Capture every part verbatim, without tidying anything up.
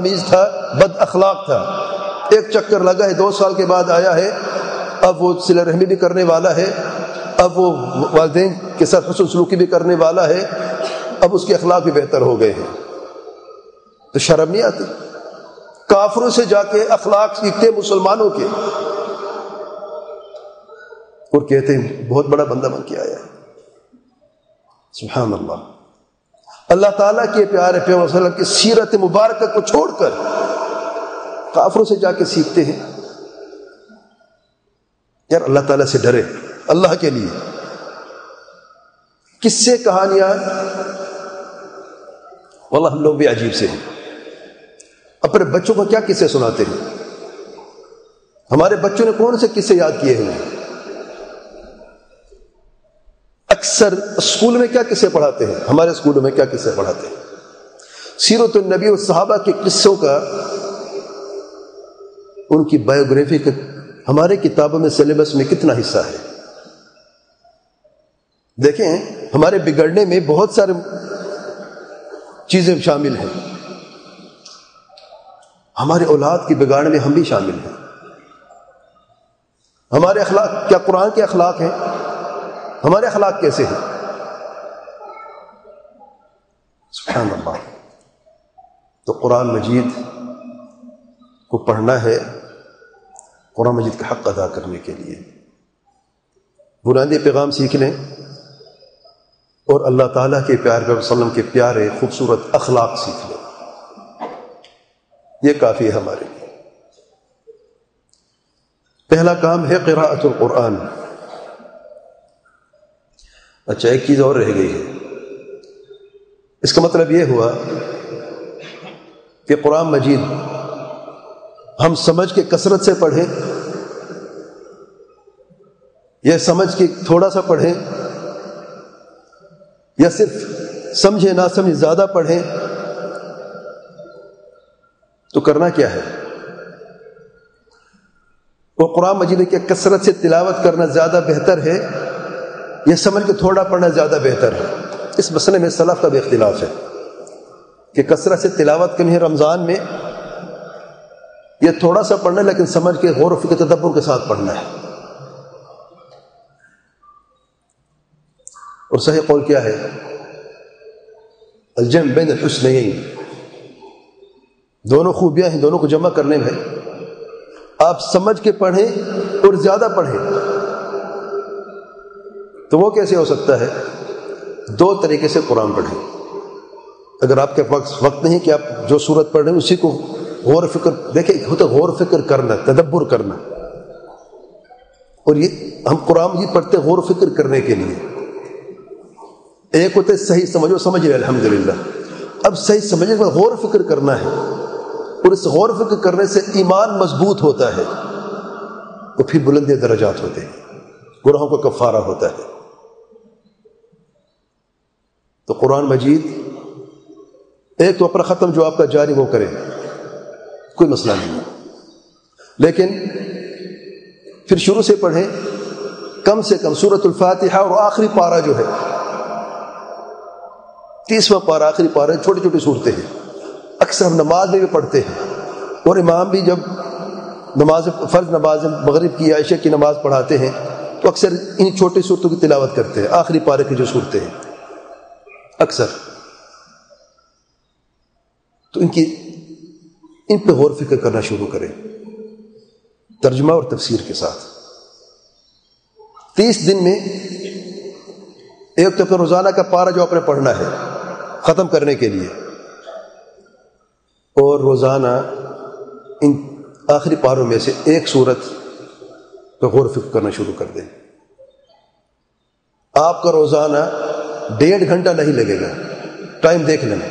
بدتمیز تھا، بد اخلاق تھا، ایک چکر لگا ہے، دو سال کے بعد آیا ہے، اب وہ صلہ رحمی بھی کرنے والا ہے، اب وہ والدین کے ساتھ حسن سلوکی بھی کرنے والا ہے، اب اس کے اخلاق بھی بہتر ہو گئے ہیں، تو شرم نہیں آتی؟ کافروں سے جا کے اخلاق سیکھتے مسلمانوں کے، اور کہتے ہیں بہت بڑا بندہ بن کے آیا ہے۔ سبحان اللہ، اللہ تعالیٰ کے پیارے پیغمبر صلی اللہ علیہ وسلم کی سیرت مبارکہ کو چھوڑ کر کافروں سے جا کے سیکھتے ہیں۔ یار اللہ تعالیٰ سے ڈرے، اللہ کے لیے۔ قصے کہانیاں واللہ ہم لوگ بھی عجیب سے ہیں، اپنے بچوں کو کیا قصے سناتے ہیں؟ ہمارے بچوں نے کون سے قصے یاد کیے ہیں؟ اکثر اسکول میں کیا قصے پڑھاتے ہیں؟ ہمارے اسکولوں میں کیا قصے پڑھاتے ہیں؟ سیرت النبی اور صحابہ کے قصوں کا، ان کی بایوگرافی کا ہمارے کتابوں میں سلیبس میں کتنا حصہ ہے؟ دیکھیں ہمارے بگڑنے میں بہت سارے چیزیں شامل ہیں، ہمارے اولاد کی بگاڑنے میں ہم بھی شامل ہیں۔ ہمارے اخلاق کیا قرآن کے اخلاق ہیں؟ ہمارے اخلاق کیسے ہیں؟ سبحان اللہ۔ تو قرآن مجید کو پڑھنا ہے قرآن مجید کا حق ادا کرنے کے لیے، بنیادی پیغام سیکھ لیں اور اللہ تعالیٰ کے پیارے پیغمبر صلی اللہ علیہ وسلم کے پیارے خوبصورت اخلاق سیکھ لیں، یہ کافی ہے ہمارے لیے۔ پہلا کام ہے قراءۃ القرآن۔ اچھا ایک چیز اور رہ گئی ہے، اس کا مطلب یہ ہوا کہ قرآن مجید ہم سمجھ کے کثرت سے پڑھیں یا سمجھ کے تھوڑا سا پڑھیں یا صرف سمجھے نہ سمجھے زیادہ پڑھیں، تو کرنا کیا ہے؟ وہ قرآن مجید کی کثرت سے تلاوت کرنا زیادہ بہتر ہے یا سمجھ کے تھوڑا پڑھنا زیادہ بہتر ہے؟ اس مسئلے میں سلف کا بھی اختلاف ہے کہ کثرت سے تلاوت کرنی ہے رمضان میں، یہ تھوڑا سا پڑھنا ہے لیکن سمجھ کے غور و فکر تدبر کے ساتھ پڑھنا ہے۔ اور صحیح قول کیا ہے؟ الجمع بین الحسنین، دونوں خوبیاں ہیں، دونوں کو جمع کرنے میں آپ سمجھ کے پڑھیں اور زیادہ پڑھیں، تو وہ کیسے ہو سکتا ہے؟ دو طریقے سے قرآن پڑھیں۔ اگر آپ کے پاس وقت نہیں کہ آپ جو سورت پڑھ رہے ہیں اسی کو غور و فکر، دیکھیں ہوتا غور و فکر کرنا، تدبر کرنا، اور یہ ہم قرآن مجید پڑھتے غور و فکر کرنے کے لیے۔ ایک ہوتے صحیح سمجھو، سمجھ رہے الحمدللہ، اب صحیح سمجھنے کے بعد غور و فکر کرنا ہے، اور اس غور و فکر کرنے سے ایمان مضبوط ہوتا ہے، تو پھر بلند درجات ہوتے ہیں، گناہوں کا کفارہ ہوتا ہے۔ تو قرآن مجید ایک تو اپنا ختم جو آپ کا جاری وہ کرے، کوئی مسئلہ نہیں ہے، لیکن پھر شروع سے پڑھیں، کم سے کم سورۃ الفاتحہ اور آخری پارہ جو ہے، تیسواں پارہ آخری پارہ، چھوٹی چھوٹی صورتیں ہیں، اکثر ہم نماز میں بھی پڑھتے ہیں، اور امام بھی جب نماز فرض نماز مغرب کی عشاء کی نماز پڑھاتے ہیں تو اکثر ان چھوٹی صورتوں کی تلاوت کرتے ہیں، آخری پارے کی جو صورتیں ہیں اکثر، تو ان کی ان پہ غور فکر کرنا شروع کریں ترجمہ اور تفسیر کے ساتھ۔ تیس دن میں ایک تو روزانہ کا پارہ جو آپ نے پڑھنا ہے ختم کرنے کے لیے، اور روزانہ ان آخری پاروں میں سے ایک سورت پہ غور فکر کرنا شروع کر دیں۔ آپ کا روزانہ ڈیڑھ گھنٹہ نہیں لگے گا، ٹائم دیکھ لینا۔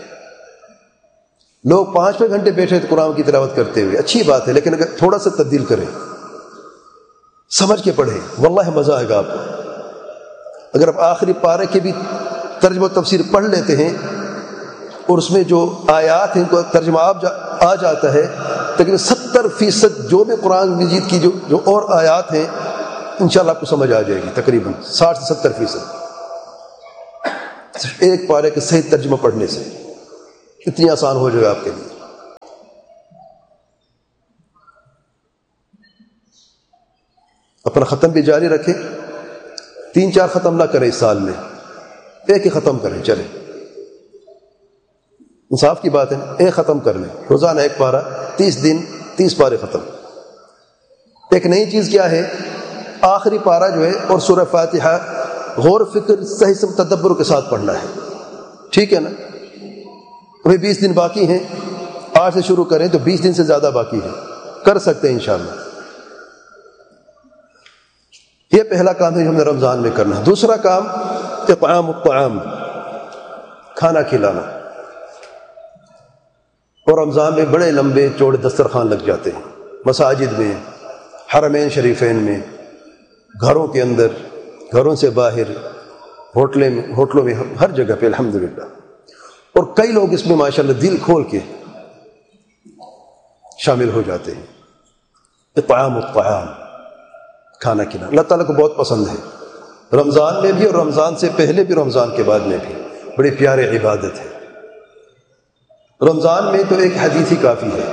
لوگ پانچ پانچ گھنٹے بیٹھے قرآن کی تلاوت کرتے ہوئے، اچھی بات ہے، لیکن اگر تھوڑا سا تبدیل کریں، سمجھ کے پڑھیں، واللہ مزہ آئے گا آپ کو۔ اگر آپ آخری پارے کی بھی ترجمہ و تفسیر پڑھ لیتے ہیں اور اس میں جو آیات ہیں ان کو ترجمہ آ جاتا ہے، لیکن ستر فیصد جو بھی قرآن مجید کی جو جو اور آیات ہیں انشاءاللہ آپ کو سمجھ آ جائے گی، تقریباً ساٹھ سے ستر فیصد صرف ایک پارے کے صحیح ترجمہ پڑھنے سے۔ اتنی آسان ہو جائے گا آپ کے لیے۔ اپنا ختم بھی جاری رکھے، تین چار ختم نہ کرے اس سال میں، ایک ہی ختم کریں، چلے، انصاف کی بات ہے، ایک ختم کر لیں، روزانہ ایک پارہ، تیس دن تیس پارے ختم۔ ایک نئی چیز کیا ہے، آخری پارہ جو ہے اور سورہ فاتحہ غور فکر صحیح سے تدبر کے ساتھ پڑھنا ہے، ٹھیک ہے نا؟ ابھی بیس دن باقی ہیں، آج سے شروع کریں تو بیس دن سے زیادہ باقی ہے، کر سکتے ہیں انشاءاللہ۔ یہ پہلا کام ہے جو ہمیں رمضان میں کرنا ہے۔ دوسرا کام اطعام الطعام، کھانا کھلانا، اور رمضان میں بڑے لمبے چوڑے دسترخوان لگ جاتے ہیں، مساجد میں، حرمین شریفین میں، گھروں کے اندر، گھروں سے باہر، ہوٹلیں میں ہوٹلوں میں ہر جگہ پہ الحمدللہ، اور کئی لوگ اس میں ماشاءاللہ دل کھول کے شامل ہو جاتے ہیں۔ اطعام الطعام، کھانا کھلانا اللہ تعالیٰ کو بہت پسند ہے، رمضان میں بھی اور رمضان سے پہلے بھی، رمضان کے بعد میں بھی، بڑی پیاری عبادت ہے۔ رمضان میں تو ایک حدیث ہی کافی ہے،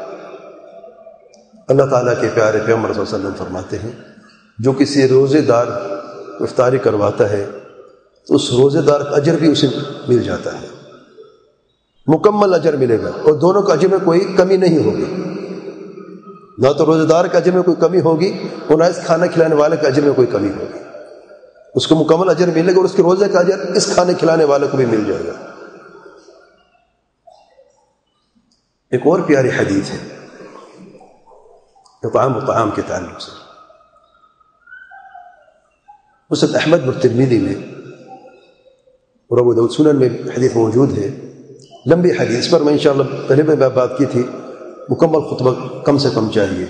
اللہ تعالیٰ کے پیارے پیغمبر صلی اللہ علیہ وسلم فرماتے ہیں جو کسی روزے دار افطاری کرواتا ہے تو اس روزے دار کا اجر بھی اسے مل جاتا ہے، مکمل اجر ملے گا، اور دونوں کا اجر میں کوئی کمی نہیں ہوگی، نہ تو روزے دار کے اجر میں کوئی کمی ہوگی اور نہ اس کھانا کھلانے والے کے اجر میں کوئی کمی ہوگی، اس کو مکمل اجر ملے گا، اور اس کے روزے کا اجر اس کھانے کھلانے والے کو بھی مل جائے گا۔ ایک اور پیاری حدیث ہے اطعام الطعام کے تعلق سے، مسند احمد اور ترمذی میں اور ابو داؤد سنن میں حدیث موجود ہے، لمبی حدیث پر میں انشاءاللہ پہلے میں بات کی تھی، مکمل خطبہ کم سے کم چاہیے۔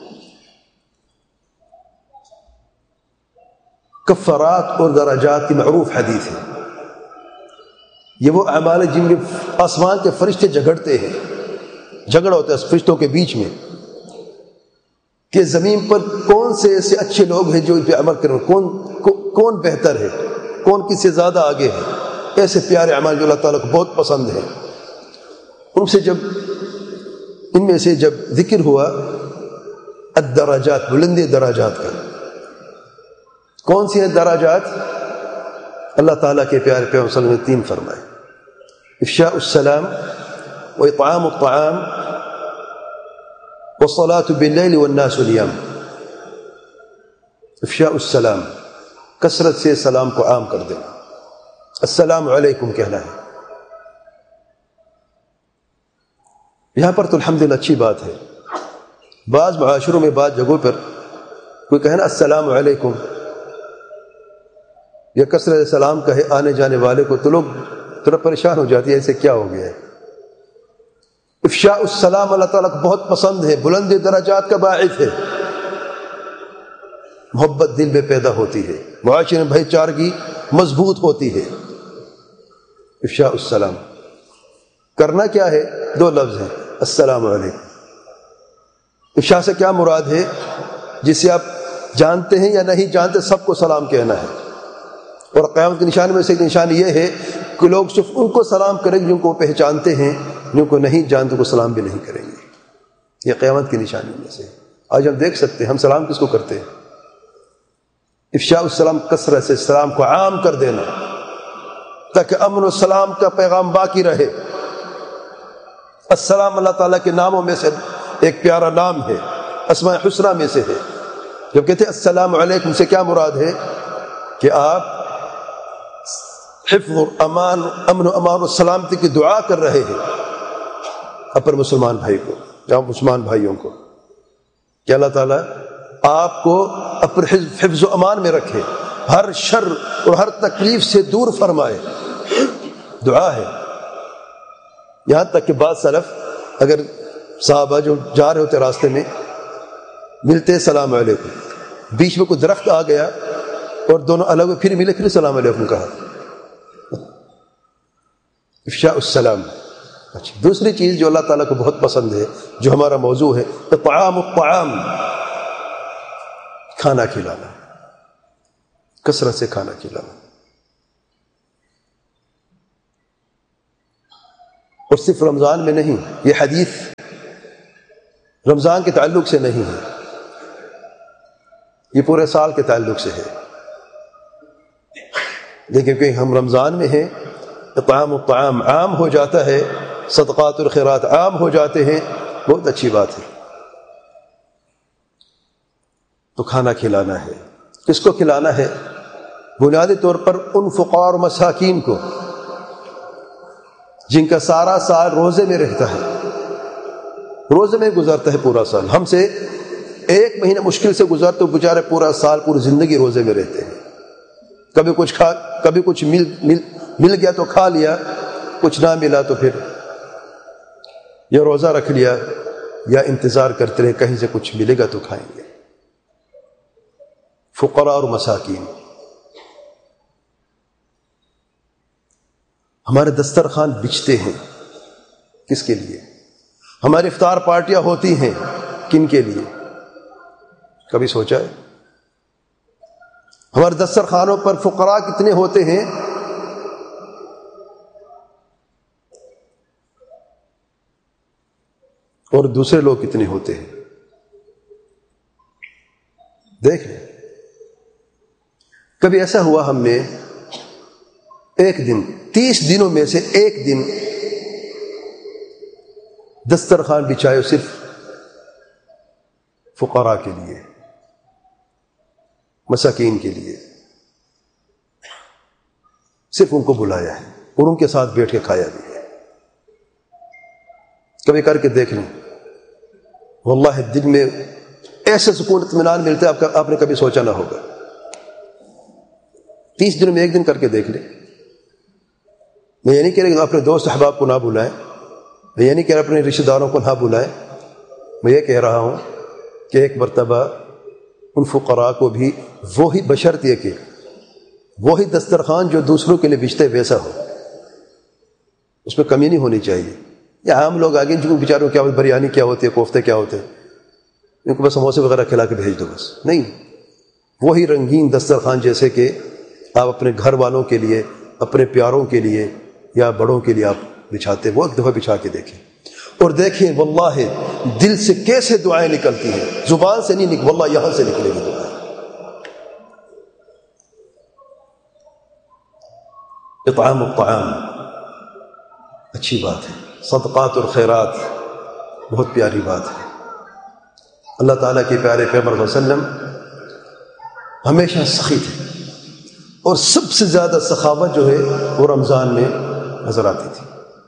کفارات اور درجات کی معروف حدیث ہے، یہ وہ اعمال جن میں آسمان کے فرشتے جھگڑتے ہیں، جھگڑا ہوتا ہے فرشتوں کے بیچ میں کہ زمین پر کون سے ایسے اچھے لوگ ہیں جو ان پہ عمل کریں، کون کون بہتر ہے، کون کس سے زیادہ آگے ہے، ایسے پیارے اعمال جو اللہ تعالیٰ کو بہت پسند ہے۔ ان سے جب ان میں سے جب ذکر ہوا الدرجات، بلندی درجات کا، کون سی ہیں درجات؟ اللہ تعالیٰ کے پیارے پیغمبر صلی اللہ علیہ وسلم نے تین فرمائے، افشاء السلام واطعام الطعام والصلاة باللیل والناس نیام۔ افشاء السلام، کثرت سے سلام کو عام کر دینا، السلام علیکم کہنا ہے۔ یہاں پر تو الحمدللہ اچھی بات ہے، بعض معاشروں میں بعض جگہوں پر کوئی کہنا السلام علیکم یا کثرت سلام کہے آنے جانے والے کو تو لوگ تھوڑا پریشان ہو جاتی ہے، ایسے کیا ہو گیا ہے؟ افشاء السلام اللہ تعالیٰ کو بہت پسند ہے، بلند درجات کا باعث ہے، محبت دل میں پیدا ہوتی ہے، معاشرے میں بھائی چارگی مضبوط ہوتی ہے۔ افشاء السلام کرنا کیا ہے؟ دو لفظ ہیں، السلام علیکم۔ افشاء سے کیا مراد ہے؟ جسے آپ جانتے ہیں یا نہیں جانتے سب کو سلام کہنا ہے، اور قیامت کی نشانی میں سے ایک نشانی یہ ہے کہ لوگ صرف ان کو سلام کریں گے جن کو پہچانتے ہیں، جن کو نہیں جانتے کو سلام بھی نہیں کریں گے، یہ قیامت کی نشانی میں سے۔ آج ہم دیکھ سکتے ہیں ہم سلام کس کو کرتے ہیں؟ افشاء السلام، کثرت سے سلام کو عام کر دینا تاکہ امن و سلام کا پیغام باقی رہے۔ السلام اللہ تعالیٰ کے ناموں میں سے ایک پیارا نام ہے، اسماء حسنہ میں سے ہے۔ جب کہتے ہیں السلام علیکم سے کیا مراد ہے؟ کہ آپ حفظ و امان، امن و امان و سلامتی کی دعا کر رہے ہیں اپنے مسلمان بھائی کو یا مسلمان بھائیوں کو، کہ اللہ تعالیٰ آپ کو اپنے حفظ و امان میں رکھے، ہر شر اور ہر تکلیف سے دور فرمائے، دعا ہے۔ یہاں تک کہ بعض سلف اگر صحابہ جو جا رہے ہوتے راستے میں ملتے السلام علیکم، بیچ میں کوئی درخت آ گیا اور دونوں الگ ہوئے، پھر ملے، پھر السلام علیکم کہا، افشاء السلام۔ اچھا، دوسری چیز جو اللہ تعالیٰ کو بہت پسند ہے، جو ہمارا موضوع ہے، اطعام الطعام، کھانا کھلانا، کثرت سے کھانا کھلانا، اور صرف رمضان میں نہیں، یہ حدیث رمضان کے تعلق سے نہیں ہے، یہ پورے سال کے تعلق سے ہے، لیکن کہ ہم رمضان میں ہیں، اطعام الطعام عام ہو جاتا ہے، صدقات اور خیرات عام ہو جاتے ہیں، بہت اچھی بات ہے۔ تو کھانا کھلانا ہے، کس کو کھلانا ہے؟ بنیادی طور پر ان فقراء اور مساکین کو جن کا سارا سال روزے میں رہتا ہے، روزے میں گزرتا ہے پورا سال۔ ہم سے ایک مہینہ مشکل سے گزرتے تو بیچارے پورا سال پوری زندگی روزے میں رہتے ہیں، کبھی کچھ کھا کبھی کچھ مل مل مل گیا تو کھا لیا، کچھ نہ ملا تو پھر یا روزہ رکھ لیا یا انتظار کرتے رہے کہیں سے کچھ ملے گا تو کھائیں گے۔ فقراء اور مساکین، ہمارے دسترخوان بچتے ہیں کس کے لیے؟ ہماری افطار پارٹیاں ہوتی ہیں کن کے لیے؟ کبھی سوچا ہے؟ ہمارے دسترخوانوں پر فقراء کتنے ہوتے ہیں؟ اور دوسرے لوگ کتنے ہوتے ہیں؟ دیکھ لیں، کبھی ایسا ہوا ہم نے ایک دن تیس دنوں میں سے ایک دن دسترخوان بچھائے صرف فقراء کے لیے، مساکین کے لیے، صرف ان کو بلایا ہے اور ان کے ساتھ بیٹھ کے کھایا بھی ہے۔ کبھی کر کے دیکھ لیں، واللہ دل میں ایسے سکون اطمینان ملتا ہے آپ کا آپ نے کبھی سوچا نہ ہوگا۔ تیس دنوں میں ایک دن کر کے دیکھ لیں۔ میں یہ نہیں کہہ رہا کہ اپنے دوست احباب کو نہ بلائیں، میں یہ نہیں کہہ رہا اپنے رشتہ داروں کو نہ بلائیں، میں یہ کہہ رہا ہوں کہ ایک مرتبہ ان فقراء کو بھی وہی، بشرط یہ کہ وہی دسترخوان جو دوسروں کے لیے بچتے ویسا ہو، اس میں کمی نہیں ہونی چاہیے۔ یا عام لوگ آگے جن کو بیچاروں کیا ہوتے، بریانی کیا ہوتی ہے، کوفتے کیا ہوتے ہیں، ان کو بس سموسے وغیرہ کھلا کے بھیج دو بس، نہیں، وہی رنگین دسترخوان جیسے کہ آپ اپنے گھر والوں کے لیے، اپنے پیاروں کے لیے یا بڑوں کے لیے آپ بچھاتے، وہ ایک دفعہ بچھا کے دیکھیں اور دیکھیں واللہ دل سے کیسے دعائیں نکلتی ہیں، زبان سے نہیں نکل، واللہ یہاں سے نکلے گی دعائیں۔ اطعام الطعام اچھی بات ہے، صدقات اور خیرات بہت پیاری بات ہے۔ اللہ تعالیٰ کے پیارے پیغمبر صلی اللہ علیہ وسلم ہمیشہ سخی تھے، اور سب سے زیادہ سخاوت جو ہے وہ رمضان میں نظر آتی تھی۔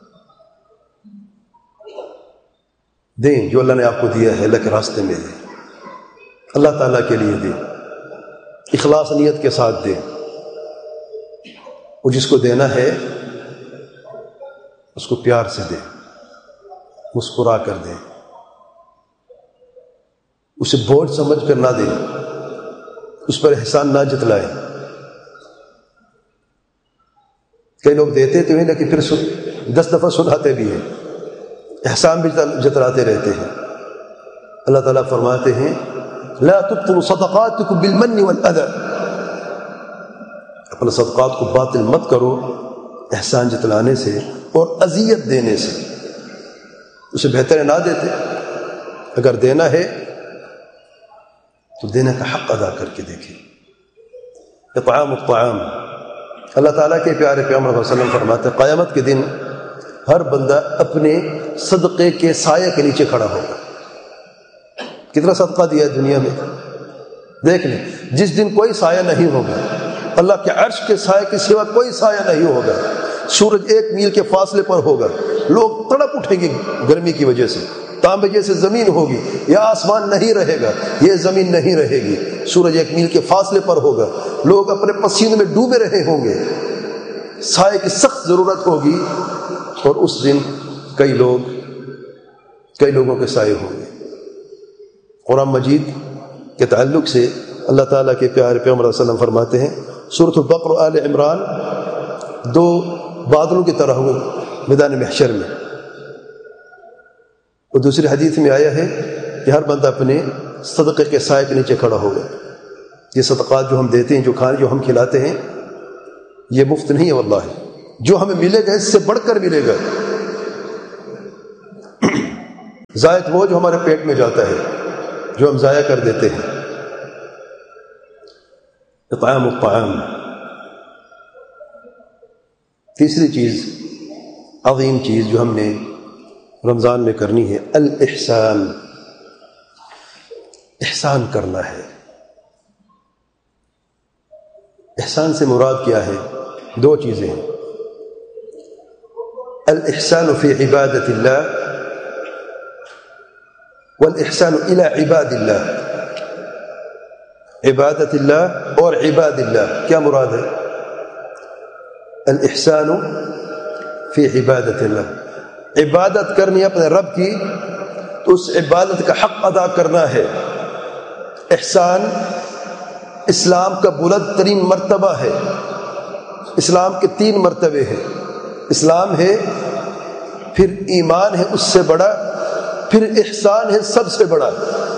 دیں جو اللہ نے آپ کو دیا ہے، اللہ کے راستے میں دیں، اللہ تعالیٰ کے لیے دیں، اخلاص نیت کے ساتھ دیں، اور جس کو دینا ہے اس کو پیار سے دیں، مسکرا کر دیں، اسے بوجھ سمجھ کر نہ دیں، اس پر احسان نہ جتلائیں۔ کئی لوگ دیتے تو ہیں لیکن پھر دس دفعہ سناتے بھی ہیں، احسان بھی جتلاتے رہتے ہیں۔ اللہ تعالیٰ فرماتے ہیں لا تبطلوا صدقاتکم بالمن والاذى، اپنے صدقات کو باطل مت کرو احسان جتلانے سے اور اذیت دینے سے، اسے بہتر ہے نہ دیتے۔ اگر دینا ہے تو دینے کا حق ادا کر کے دیکھیں۔ اطعام الطعام، اللہ تعالیٰ کے پیارے پیغمبر صلی اللہ علیہ وسلم فرماتے ہیں قیامت کے دن ہر بندہ اپنے صدقے کے سائے کے نیچے کھڑا ہوگا۔ کتنا صدقہ دیا ہے دنیا میں، دیکھ لیں، جس دن کوئی سایہ نہیں ہوگا، اللہ کے عرش کے سائے کے سوا کوئی سایہ نہیں ہوگا، سورج ایک میل کے فاصلے پر ہوگا، لوگ تڑپ اٹھیں گے گرمی کی وجہ سے، تانبے جیسے زمین ہوگی، یا آسمان نہیں رہے گا، یہ زمین نہیں رہے گی، سورج ایک میل کے فاصلے پر ہوگا، لوگ اپنے پسینے میں ڈوبے رہے ہوں گے، سائے کی سخت ضرورت ہوگی، اور اس دن کئی لوگ کئی لوگوں کے سائے ہوں گے۔ قرآن مجید کے تعلق سے اللہ تعالیٰ کے پیارے پیغمبر صلی اللہ علیہ وسلم فرماتے ہیں سورۃ البقرہ و آل عمران دو بادلوں کی طرح ہوں میدان محشر میں، اور دوسری حدیث میں آیا ہے کہ ہر بندہ اپنے صدقے کے سائے کے نیچے کھڑا ہوگا۔ یہ صدقات جو ہم دیتے ہیں، جو کھانے جو ہم کھلاتے ہیں، یہ مفت نہیں ہے، واللہ جو ہمیں ملے گا اس سے بڑھ کر ملے گا۔ زائد وہ جو ہمارے پیٹ میں جاتا ہے، جو ہم ضائع کر دیتے ہیں، اطعام الطعام. تیسری چیز، عظیم چیز جو ہم نے رمضان میں کرنی ہے، الاحسان، احسان کرنا ہے. احسان سے مراد کیا ہے؟ دو چیزیں ہیں. الاحسان فی عبادت اللہ والاحسان الی عباد اللہ. عبادت اللہ اور عباد اللہ، کیا مراد ہے؟ الاحسان فی عبادت اللہ، عبادت کرنی اپنے رب کی تو اس عبادت کا حق ادا کرنا ہے. احسان اسلام کا بلند ترین مرتبہ ہے. اسلام کے تین مرتبے ہیں. اسلام ہے، پھر ایمان ہے اس سے بڑا، پھر احسان ہے سب سے بڑا.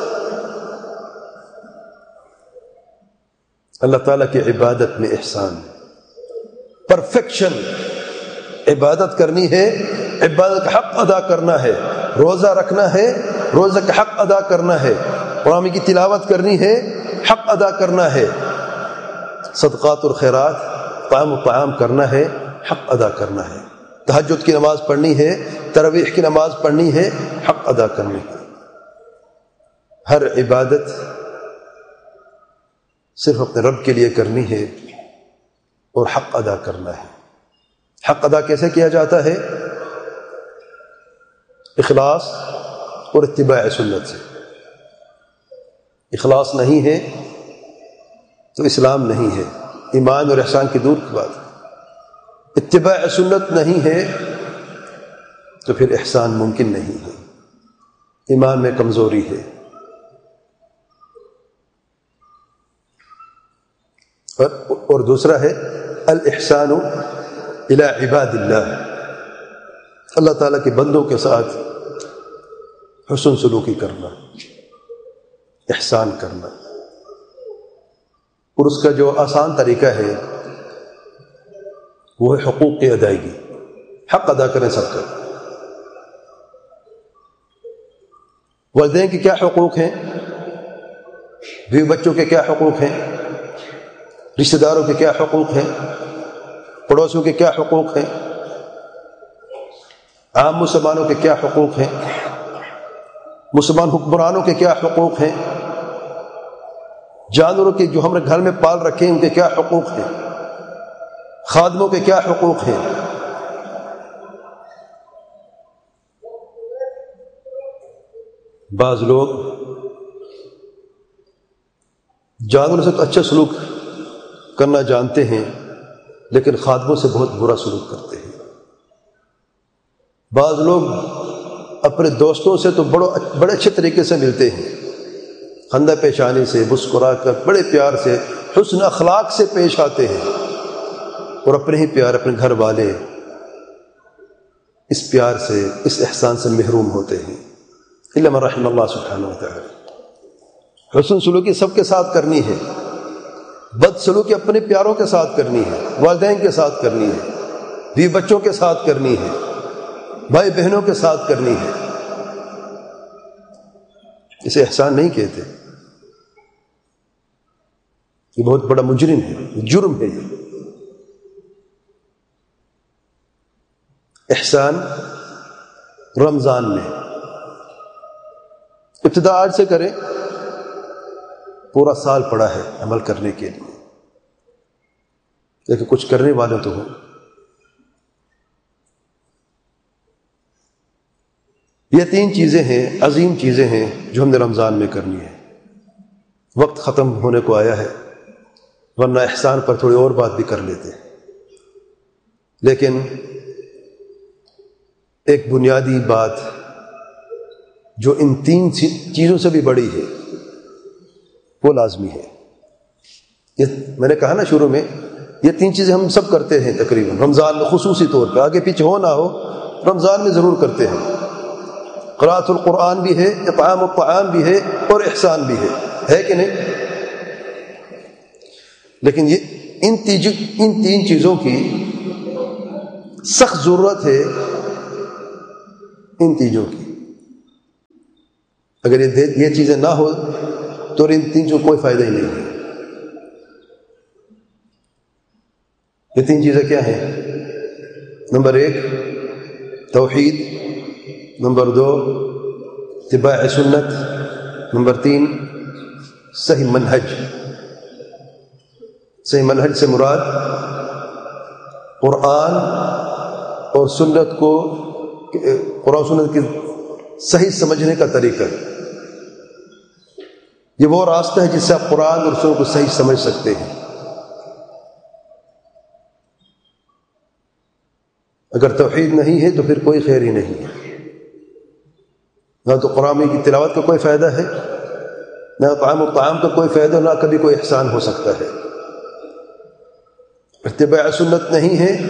اللہ تعالیٰ کی عبادت میں احسان، پرفیکشن. عبادت کرنی ہے، عبادت کا حق ادا کرنا ہے. روزہ رکھنا ہے، روزہ کا حق ادا کرنا ہے. قرآن کی تلاوت کرنی ہے، حق ادا کرنا ہے. صدقات اور خیرات، طعام و طعام کرنا ہے، حق ادا کرنا ہے. تہجد کی نماز پڑھنی ہے، تراویح کی نماز پڑھنی ہے، حق ادا کرنی ہے. ہر عبادت صرف اپنے رب کے لیے کرنی ہے اور حق ادا کرنا ہے. حق ادا کیسے کیا جاتا ہے؟ اخلاص اور اتباع سنت سے. اخلاص نہیں ہے تو اسلام نہیں ہے، ایمان اور احسان کی دور کی بات ہے. اتباع سنت نہیں ہے تو پھر احسان ممکن نہیں ہے، ایمان میں کمزوری ہے. اور, اور دوسرا ہے الاحسان الی عباد اللہ، اللہ تعالیٰ کے بندوں کے ساتھ حسن سلوکی کرنا، احسان کرنا. اور اس کا جو آسان طریقہ ہے وہ ہے حقوق کی ادائیگی. حق ادا کریں سب کا. والدین کے کیا حقوق ہیں، بیوی بچوں کے کیا حقوق ہیں، رشتہ داروں کے کیا حقوق ہیں، پڑوسیوں کے کیا حقوق ہیں، عام مسلمانوں کے کیا حقوق ہیں، مسلمان حکمرانوں کے کیا حقوق ہیں، جانوروں کے جو ہم نے گھر میں پال رکھے ہیں ان کے کیا حقوق ہیں، خادموں کے کیا حقوق ہیں. بعض لوگ جانوروں سے تو اچھا سلوک کرنا جانتے ہیں لیکن خادموں سے بہت برا سلوک کرتے ہیں. بعض لوگ اپنے دوستوں سے تو بڑے بڑے اچھے طریقے سے ملتے ہیں، خندہ پیشانی سے، مسکرا کر، بڑے پیار سے، حسن اخلاق سے پیش آتے ہیں، اور اپنے ہی پیار، اپنے گھر والے اس پیار سے، اس احسان سے محروم ہوتے ہیں. الا من رحم اللہ سبحانہ وتعالی. حسن سلوکی سب کے ساتھ کرنی ہے، بد سلوکی اپنے پیاروں کے ساتھ کرنی ہے، والدین کے ساتھ کرنی ہے، بیوی بچوں کے ساتھ کرنی ہے، بھائی بہنوں کے ساتھ کرنی ہے. اسے احسان نہیں کہتے، یہ بہت بڑا مجرم ہے، جرم ہے. یہ احسان رمضان میں ابتدا آج سے کریں، پورا سال پڑا ہے عمل کرنے کے لیے، لیکن کچھ کرنے والے تو ہوں. یہ تین چیزیں ہیں، عظیم چیزیں ہیں جو ہم نے رمضان میں کرنی ہے. وقت ختم ہونے کو آیا ہے، ورنہ احسان پر تھوڑی اور بات بھی کر لیتے، لیکن ایک بنیادی بات جو ان تین چیزوں سے بھی بڑی ہے وہ لازمی ہے. یہ میں نے کہا نا شروع میں، یہ تین چیزیں ہم سب کرتے ہیں تقریباً رمضان میں، خصوصی طور پہ، آگے پیچھے ہو نہ ہو رمضان میں ضرور کرتے ہیں. قراءۃ القرآن بھی ہے، اطعام الطعام بھی ہے، اور احسان بھی ہے، ہے کہ نہیں؟ لیکن یہ ان تیج ان تین چیزوں کی سخت ضرورت ہے. ان تیجوں کی اگر یہ یہ چیزیں نہ ہو تو ان تین چیزوں کو کوئی فائدہ ہی نہیں ہے. یہ تین چیزیں کیا ہیں؟ نمبر ایک توحید، نمبر دو اتباع سنت، نمبر تین صحیح منہج۔ صحیح منہج سے مراد قرآن اور سنت کو، قرآن سنت کی صحیح سمجھنے کا طریقہ۔ یہ وہ راستہ ہے جس سے آپ قرآن اور سنت کو صحیح سمجھ سکتے ہیں۔ اگر توحید نہیں ہے تو پھر کوئی خیر ہی نہیں ہے، نہ تو قرآن کی تلاوت کا کوئی فائدہ ہے، نہ طعام الطعام کا کوئی فائدہ، نہ کبھی کوئی احسان ہو سکتا ہے۔ اتباع سنت نہیں ہے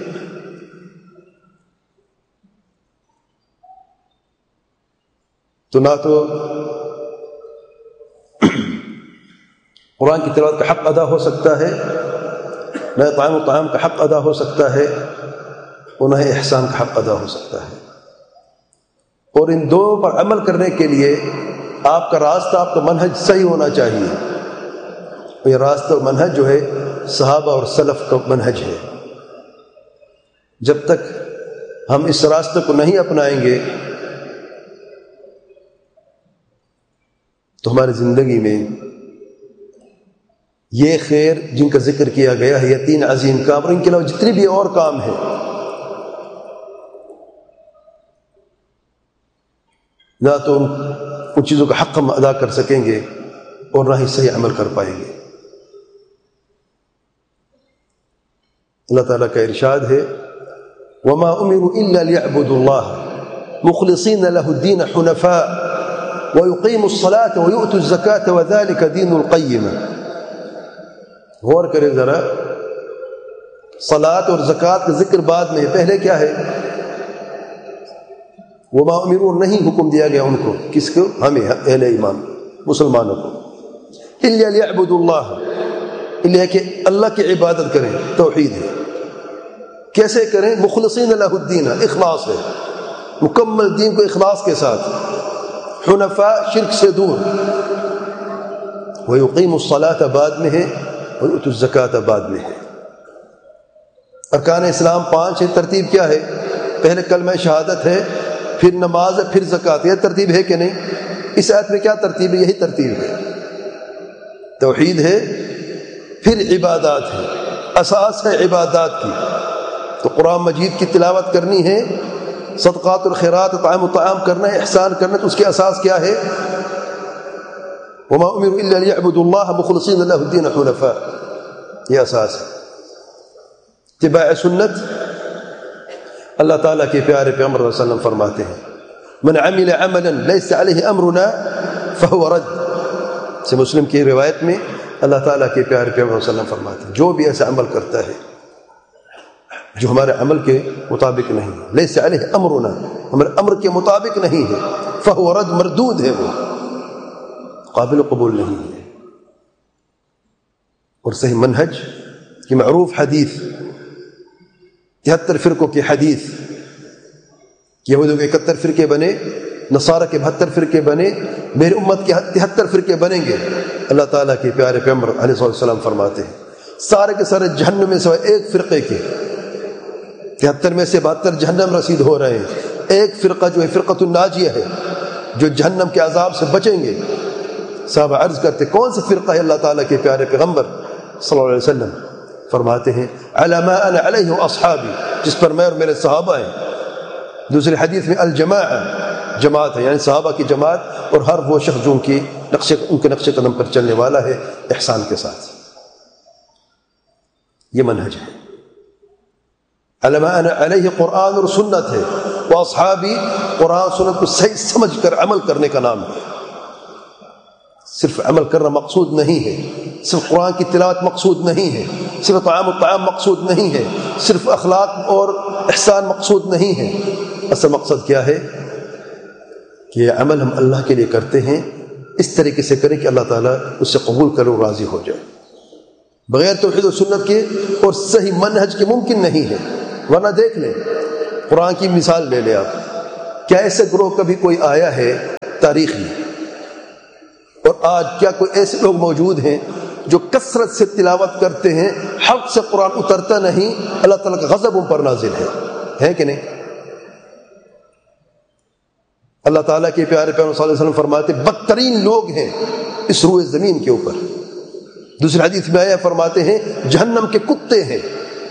تو نہ تو قرآن کی تلاوت کا حق ادا ہو سکتا ہے، نہ طعام الطعام کا حق ادا ہو سکتا ہے، اور نہ احسان کا حق ادا ہو سکتا ہے۔ اور ان دو پر عمل کرنے کے لیے آپ کا راستہ، آپ کا منہج صحیح ہونا چاہیے۔ یہ راستہ اور منہج جو ہے صحابہ اور سلف کا منہج ہے۔ جب تک ہم اس راستے کو نہیں اپنائیں گے تو ہماری زندگی میں یہ خیر جن کا ذکر کیا گیا ہے، یہ تین عظیم کام اور ان کے علاوہ جتنے بھی اور کام ہیں، نہ تو ان چیزوں کا حق ہم ادا کر سکیں گے اور نہ ہی صحیح عمل کر پائیں گے۔ اللہ تعالیٰ کا ارشاد ہے وَمَا أُمِرُوا إِلَّا لِيَعْبُدُوا اللَّهَ مُخْلِصِينَ لَهُ الدِّينَ حُنَفَاءَ وَيُقِيمُوا الصَّلَاةَ وَيُؤْتُوا الزَّكَاةَ وَذَلِكَ دِينُ الْقَيِّمَةِ۔ غور کریں ذرا، صلاۃ اور زکوٰۃ کا ذکر بعد میں، پہلے کیا ہے؟ وما امروا، نہیں حکم دیا گیا ان کو، کس کو؟ ہمیں، اہل ایمان مسلمانوں کو، الا لیعبدوا اللہ، الا کہ اللہ کی عبادت کریں، توحید ہے۔ کیسے کریں؟ مخلصین لہ الدین، اخلاص ہے، مکمل دین کو اخلاص کے ساتھ، حنفاء شرک سے دور، ویقیموا الصلاۃ بعد میں ہے، ویؤتوا الزکاۃ بعد میں ہے۔ ارکان اسلام پانچ ہے، ترتیب کیا ہے؟ پہلے کلمہ شہادت ہے، پھر نماز ہے، پھر زکوٰۃ۔ یہ ترتیب ہے کہ نہیں؟ اس آیت میں کیا ترتیب ہے؟ یہی ترتیب ہے، توحید ہے، پھر عبادات ہے، اساس ہے عبادات کی۔ تو قرآن مجید کی تلاوت کرنی ہے، صدقات اور خیرات، طعام و طعام کرنا ہے، احسان کرنا ہے، تو اس کے اساس کیا ہے؟ وما امروا الا ليعبدوا الله مخلصين له الدين حنفاء، یہ اساس ہے۔ اتباع سنت، اللہ تعالیٰ کے پیارے پیغمبر صلی اللہ علیہ وسلم فرماتے ہیں من عمل عملا ليس عليه امرنا فهو رد، سے مسلم کی روایت میں اللہ تعالیٰ کے پیارے پیغمبر صلی اللہ علیہ وسلم فرماتے ہیں جو بھی ایسا عمل کرتا ہے جو ہمارے عمل کے مطابق نہیں ہے، ليس عليه امرنا، ہمارے امر کے مطابق نہیں ہے، فهو رد، مردود ہے، وہ قابل قبول نہیں ہے۔ اور صحیح منہج کی معروف حدیث، تہتر فرقوں کی حدیث، یہودوں کے اکہتر فرقے بنے، نصارہ کے بہتر فرقے بنے، میری امت کے تہتر فرقے بنیں گے۔ اللہ تعالیٰ کے پیارے پیغمبر علیہ الصلوۃ والسلام فرماتے ہیں سارے کے سارے جہنم میں سوائے ایک فرقے کے، تہتر میں سے بہتر جہنم رسید ہو رہے ہیں، ایک فرقہ جو ہے فرقۃ الناجیہ ہے، جو جہنم کے عذاب سے بچیں گے۔ صحابہ عرض کرتے کون سی فرقہ ہے؟ اللہ تعالیٰ کے پیارے پیغمبر صلی اللہ علیہ وسلم فرماتے ہیں علی ما انا علیہ اصحابی، جس پر میں اور میرے صحابہ ہیں۔ دوسری حدیث میں الجماعہ، جماعت ہے، یعنی صحابہ کی جماعت، اور ہر وہ شخص جو ان کی نقش ان کے نقش قدم پر چلنے والا ہے احسان کے ساتھ۔ یہ منہج ہے۔ علی ما انا علیہ قرآن اور سنت ہے، وہ اصحابی قرآن سنت کو صحیح سمجھ کر عمل کرنے کا نام ہے۔ صرف عمل کرنا مقصود نہیں ہے، صرف قرآن کی تلاوت مقصود نہیں ہے، صرف طعام و طعام مقصود نہیں ہے، صرف اخلاق اور احسان مقصود نہیں ہے۔ اصل مقصد کیا ہے کہ یہ عمل ہم اللہ کے لیے کرتے ہیں، اس طریقے سے کریں کہ اللہ تعالیٰ اس سے قبول کرے اور راضی ہو جائے۔ بغیر توحید و سنت کے اور صحیح منہج کے ممکن نہیں ہے۔ ورنہ دیکھ لیں، قرآن کی مثال لے لیں آپ، کیا ایسے گروہ کبھی کوئی آیا ہے تاریخ میں؟ اور آج کیا کوئی ایسے لوگ موجود ہیں جو کثرت سے تلاوت کرتے ہیں حق سے قرآن اترتا نہیں، اللہ تعالیٰ کا غضب ان پر نازل ہے، ہے کہ نہیں؟ اللہ تعالیٰ کے پیارے پیغمبر صلی اللہ علیہ وسلم فرماتے بدترین لوگ ہیں اس روئے زمین کے اوپر. دوسری حدیث میں آیا فرماتے ہیں جہنم کے کتے ہیں.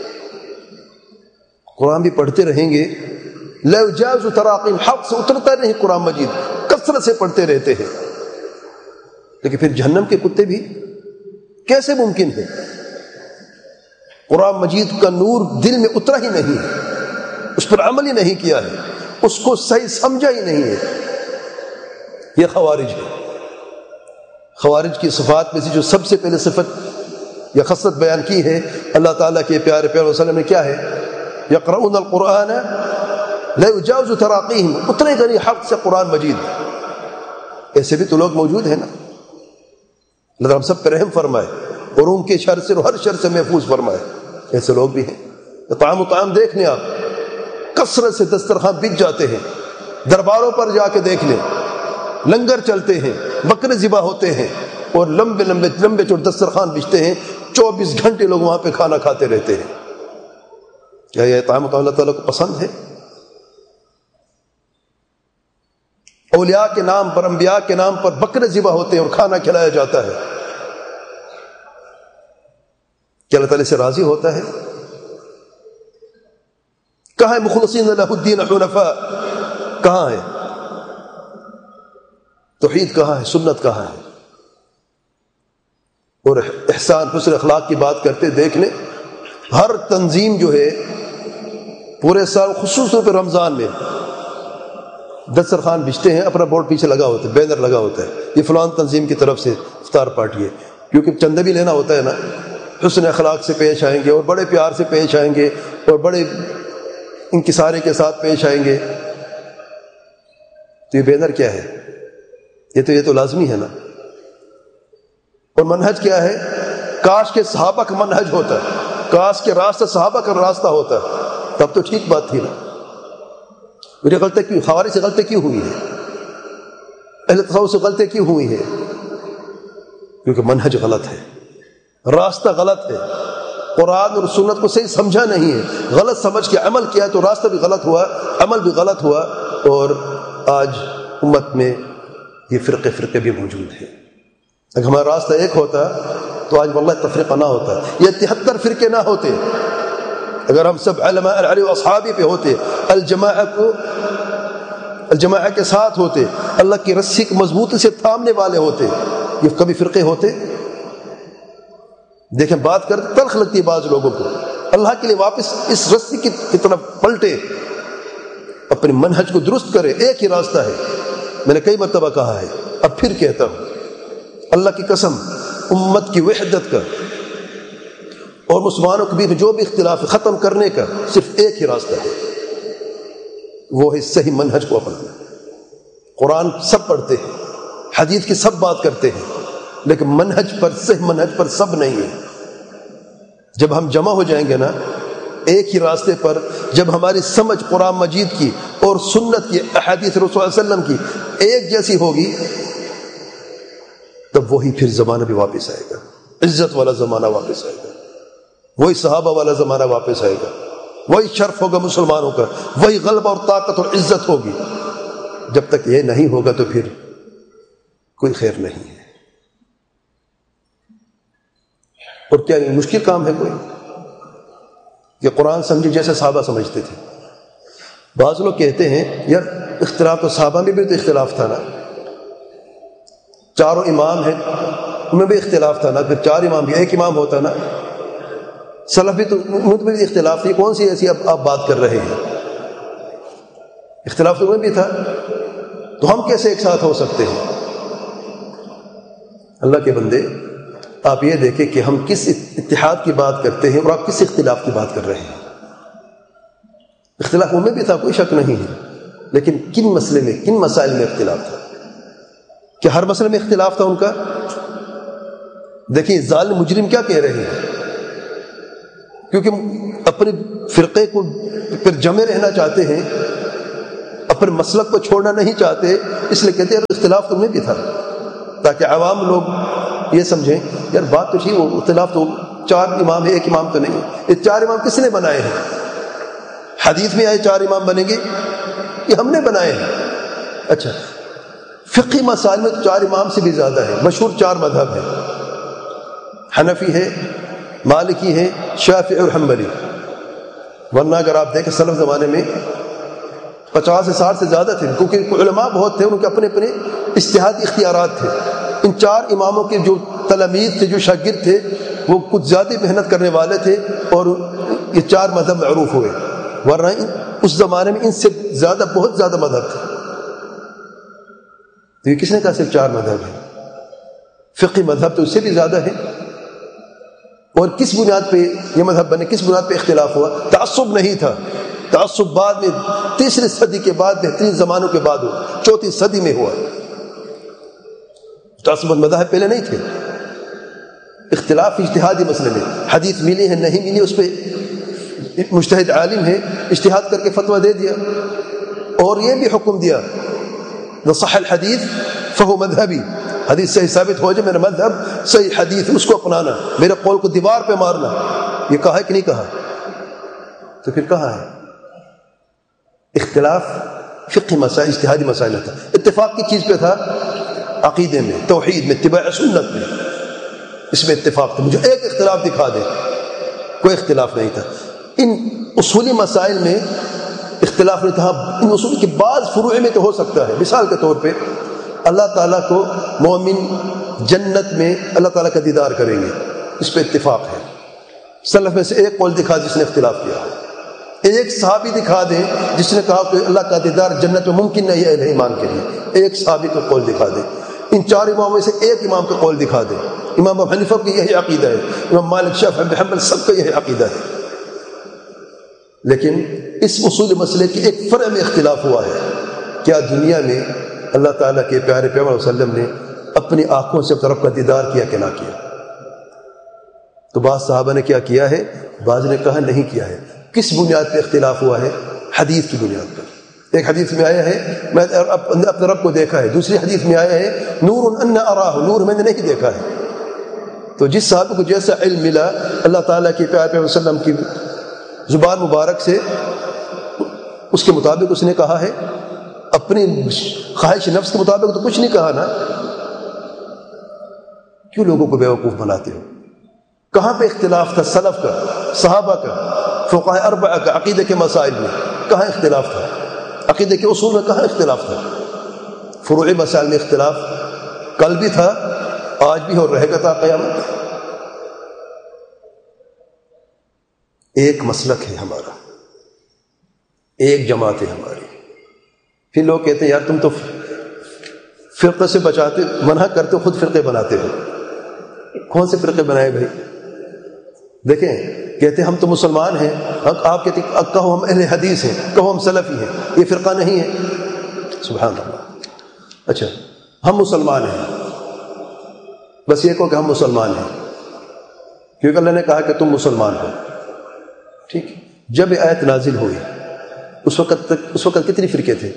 قرآن بھی پڑھتے رہیں گے، لا یجاوز تراقیم، حق سے اترتا نہیں قرآن مجید، کثرت سے پڑھتے رہتے ہیں، لیکن پھر جہنم کے کتے بھی کیسے ممکن ہے؟ قرآن مجید کا نور دل میں اترا ہی نہیں ہے، اس پر عمل ہی نہیں کیا ہے، اس کو صحیح سمجھا ہی نہیں ہے. یہ خوارج ہے. خوارج کی صفات میں سے جو سب سے پہلے صفت یا خصلت بیان کی ہے اللہ تعالیٰ کے پیارے پیغمبر صلی اللہ علیہ وسلم نے، کیا ہے؟ یقرؤون القرآن لا یجاوز تراقیہم، اترے گا نہیں حق سے قرآن مجید. ایسے بھی تو لوگ موجود ہیں نا. اللہ ہم سب پہ رحم فرمائے اور ان کے شر سے اور ہر شر سے محفوظ فرمائے. ایسے لوگ بھی ہیں. طعام و طعام دیکھ لیں آپ، کثرت سے دسترخوان بچ جاتے ہیں. درباروں پر جا کے دیکھ لیں، لنگر چلتے ہیں، بکرے ذبح ہوتے ہیں، اور لمبے لمبے لمبے چوڑے دسترخوان بچتے ہیں. چوبیس گھنٹے لوگ وہاں پہ کھانا کھاتے رہتے ہیں. کیا یہ طعام و طعام اللہ تعالیٰ کو پسند ہے؟ اولیاء کے نام پر، انبیاء کے نام پر بکرے ذبح ہوتے ہیں اور کھانا کھلایا جاتا ہے. کیا اللہ تعالیٰ سے راضی ہوتا ہے؟ کہاں ہے مخلصین لہ الدین حنفاء؟ کہاں ہے توحید؟ کہاں ہے سنت؟ کہاں ہے؟ اور احسان حسن اخلاق کی بات کرتے دیکھ لیں، ہر تنظیم جو ہے پورے سال خصوص طور پہ رمضان میں دسترخوان بچتے ہیں، اپنا بورڈ پیچھے لگا ہوتا ہے، بینر لگا ہوتا ہے، یہ فلان تنظیم کی طرف سے افطار پارٹی ہے. کیونکہ چندہ بھی لینا ہوتا ہے نا. حسن اخلاق سے پیش آئیں گے اور بڑے پیار سے پیش آئیں گے اور بڑے انکساری کے ساتھ پیش آئیں گے. تو یہ بینر کیا ہے؟ یہ تو یہ تو لازمی ہے نا. اور منہج کیا ہے؟ کاش کے صحابہ کا منہج ہوتا ہے، کاش کے راستہ صحابہ کا راستہ ہوتا ہے، تب تو ٹھیک بات تھی نا. میری غلطی کیوں؟ خوارج سے غلطی کیوں ہوئی ہے؟ اہل تصوف سے غلطی کیوں ہوئی ہے؟ کیونکہ منہج غلط ہے، راستہ غلط ہے، قرآن اور سنت کو صحیح سمجھا نہیں ہے، غلط سمجھ کے عمل کیا تو راستہ بھی غلط ہوا، عمل بھی غلط ہوا. اور آج امت میں یہ فرقے فرقے بھی موجود ہیں. اگر ہمارا راستہ ایک ہوتا تو آج واللہ تفریقہ نہ ہوتا، یہ تہتر فرقے نہ ہوتے. اگر ہم سب علماء علی و اصحابی پہ ہوتے، الجماعہ کو الجماعہ کے ساتھ ہوتے، اللہ کی رسی کو مضبوطی سے تھامنے والے ہوتے، یہ کبھی فرقے ہوتے؟ دیکھیں بات کرتے تلخ لگتی ہے بعض لوگوں کو. اللہ کے لیے واپس اس رسی کی طرف پلٹے، اپنے منہج کو درست کرے. ایک ہی راستہ ہے، میں نے کئی مرتبہ کہا ہے، اب پھر کہتا ہوں، اللہ کی قسم، امت کی وحدت کا اور مسلمانوں کے بیچ جو بھی اختلاف ختم کرنے کا صرف ایک ہی راستہ ہے، وہ ہے صحیح منہج کو اپنانا. قرآن سب پڑھتے ہیں، حدیث کی سب بات کرتے ہیں، لیکن منہج پر، صحیح منہج پر سب نہیں ہے. جب ہم جمع ہو جائیں گے نا ایک ہی راستے پر، جب ہماری سمجھ قرآن مجید کی اور سنت کی، احادیث رسول اللہ علیہ وسلم کی ایک جیسی ہوگی، تب وہی پھر زمانہ بھی واپس آئے گا، عزت والا زمانہ واپس آئے گا، وہی صحابہ والا زمانہ واپس آئے گا، وہی شرف ہوگا مسلمانوں کا، وہی غلبہ اور طاقت اور عزت ہوگی. جب تک یہ نہیں ہوگا تو پھر کوئی خیر نہیں ہے. اور کیا یہ مشکل کام ہے کوئی کہ قرآن سمجھے جیسے صحابہ سمجھتے تھے؟ بعض لوگ کہتے ہیں یار اختلاف تو صحابہ میں بھی تو اختلاف تھا نا، چاروں امام ہیں ان میں بھی اختلاف تھا نا، پھر چار امام بھی ایک امام ہوتا نا، سلف بھی تو ان میں بھی اختلاف تھی، کون سی ایسی اب آپ بات کر رہے ہیں؟ اختلاف تو میں بھی تھا، تو ہم کیسے ایک ساتھ ہو سکتے ہیں؟ اللہ کے بندے، آپ یہ دیکھیں کہ ہم کس اتحاد کی بات کرتے ہیں اور آپ کس اختلاف کی بات کر رہے ہیں. اختلاف ان میں بھی تھا، کوئی شک نہیں ہے، لیکن کن مسئلے میں، کن مسائل میں اختلاف تھا؟ کہ ہر مسئلے میں اختلاف تھا ان کا؟ دیکھیں ظالم مجرم کیا کہہ رہے ہیں، کیونکہ اپنے فرقے کو پھر جمے رہنا چاہتے ہیں، اپنے مسلک کو چھوڑنا نہیں چاہتے، اس لیے کہتے ہیں اختلاف تم میں بھی تھا، تاکہ عوام لوگ یہ سمجھیں یار بات تو ٹھیک، وہ اختلاف تو چار امام ہے، ایک امام تو نہیں ہے. یہ چار امام کس نے بنائے ہیں؟ حدیث میں آئے چار امام بنیں گے، یہ ہم نے بنائے ہیں. اچھا فقہی مسائل میں تو چار امام سے بھی زیادہ ہے. مشہور چار مذہب ہیں، حنفی ہے، مالکی ہے، شافعی اور حنبلی. ورنہ اگر آپ دیکھیں سلف زمانے میں پچاس سے ساٹھ سے زیادہ تھے، کیونکہ علماء بہت تھے، ان کے اپنے اپنے اجتہادی اختیارات تھے. ان چار اماموں کے جو تلامید تھے، جو شاگرد تھے، وہ کچھ زیادہ محنت کرنے والے تھے اور یہ چار مذہب معروف ہوئے. ورنہ اس زمانے میں ان سے زیادہ بہت زیادہ مذہب تھے. تو یہ کس نے کہا صرف چار مذہب ہیں؟ فقہی مذہب تو اس سے بھی زیادہ ہے. اور کس بنیاد پہ یہ مذہب بنے، کس بنیاد پہ اختلاف ہوا؟ تعصب نہیں تھا. تعصب بعد میں تیسری صدی کے بعد، بہترین زمانوں کے بعد ہوا، چوتھی صدی میں ہوا. تعصب مذاہب پہلے نہیں تھے. اختلاف اجتہادی مسئلے میں، حدیث ملی ہے نہیں ملی، اس پہ مجتہد عالم ہے، اجتہاد کر کے فتویٰ دے دیا اور یہ بھی حکم دیا صح الحدیث فہو مذہبی، حدیث صحیح ثابت ہو جائے میرا مذہب صحیح حدیث، اس کو اپنانا، میرے قول کو دیوار پہ مارنا. یہ کہا ہے کہ نہیں کہا؟ تو پھر کہا ہے اختلاف فقہی مسائل، اجتہادی مسائل تھا. اتفاق کی چیز پہ تھا، عقیدے میں، توحید میں، اتباع سنت میں، اس میں اتفاق تھا. مجھے ایک اختلاف دکھا دے. کوئی اختلاف نہیں تھا. ان اصولی مسائل میں اختلاف نہیں تھا. ان اصول کے بعض فروع میں تو ہو سکتا ہے. مثال کے طور پہ اللہ تعالیٰ کو مومن جنت میں اللہ تعالیٰ کا دیدار کریں گے، اس پہ اتفاق ہے. سلف میں سے ایک قول دکھا جس نے اختلاف کیا. ایک صحابی دکھا دیں جس نے کہا کہ اللہ کا دیدار جنت میں ممکن نہیں ہے اہل ایمان کے لیے. ایک صحابی کا قول دکھا دیں. ان چار اماموں میں سے ایک امام کا قول دکھا دیں. امام ابو حنیفہ کی یہی عقیدہ ہے، امام مالک، شافعی، احمد بن حنبل، سب کا یہی عقیدہ ہے. لیکن اس اصول مسئلے کے ایک فرع میں اختلاف ہوا ہے. کیا دنیا میں اللہ تعالیٰ کے پیارے پیغمبر صلی اللہ علیہ وسلم نے اپنی آنکھوں سے اپنے رب کا دیدار کیا کہ نہ کیا؟ تو بعض صحابہ نے کیا کیا ہے، بعض نے کہا نہیں کیا ہے. کس بنیاد پہ اختلاف ہوا ہے؟ حدیث کی بنیاد پر. ایک حدیث میں آیا ہے میں اپنے رب کو دیکھا ہے، دوسری حدیث میں آیا ہے نور ان اراہ، نور میں نے نہیں دیکھا ہے. تو جس صحابہ کو جیسا علم ملا اللہ تعالیٰ کے پیارے پیغمبر صلی اللہ علیہ وسلم کی زبان مبارک سے، اس کے مطابق اس نے کہا ہے. اپنی خواہش نفس کے مطابق تو کچھ نہیں کہا نا. کیوں لوگوں کو بیوقوف بناتے ہو؟ کہاں پہ اختلاف تھا سلف کا، صحابہ کا، فقہاء اربعہ کا عقیدے کے مسائل میں؟ کہاں اختلاف تھا؟ عقیدے کے اصول میں کہاں اختلاف تھا؟ فروعی مسائل میں اختلاف کل بھی تھا، آج بھی اور رہے گا تا قیامت. ایک مسلک ہے ہمارا، ایک جماعت ہے ہماری. پھر لوگ کہتے ہیں یار تم تو فرقے سے بچاتے، منع کرتے ہو، خود فرقے بناتے ہو. کون سے فرقے بنائے بھائی؟ دیکھیں کہتے ہم تو مسلمان ہیں، آپ کہتے کہو ہم اہل حدیث ہیں، کہو ہم سلفی ہیں. یہ فرقہ نہیں ہے. سبحان اللہ. اچھا ہم مسلمان ہیں، بس یہ کہو کہ ہم مسلمان ہیں کیونکہ اللہ نے کہا کہ تم مسلمان ہو. ٹھیک. جب یہ آیت نازل ہوئی اس وقت تک اس وقت کتنی فرقے تھے؟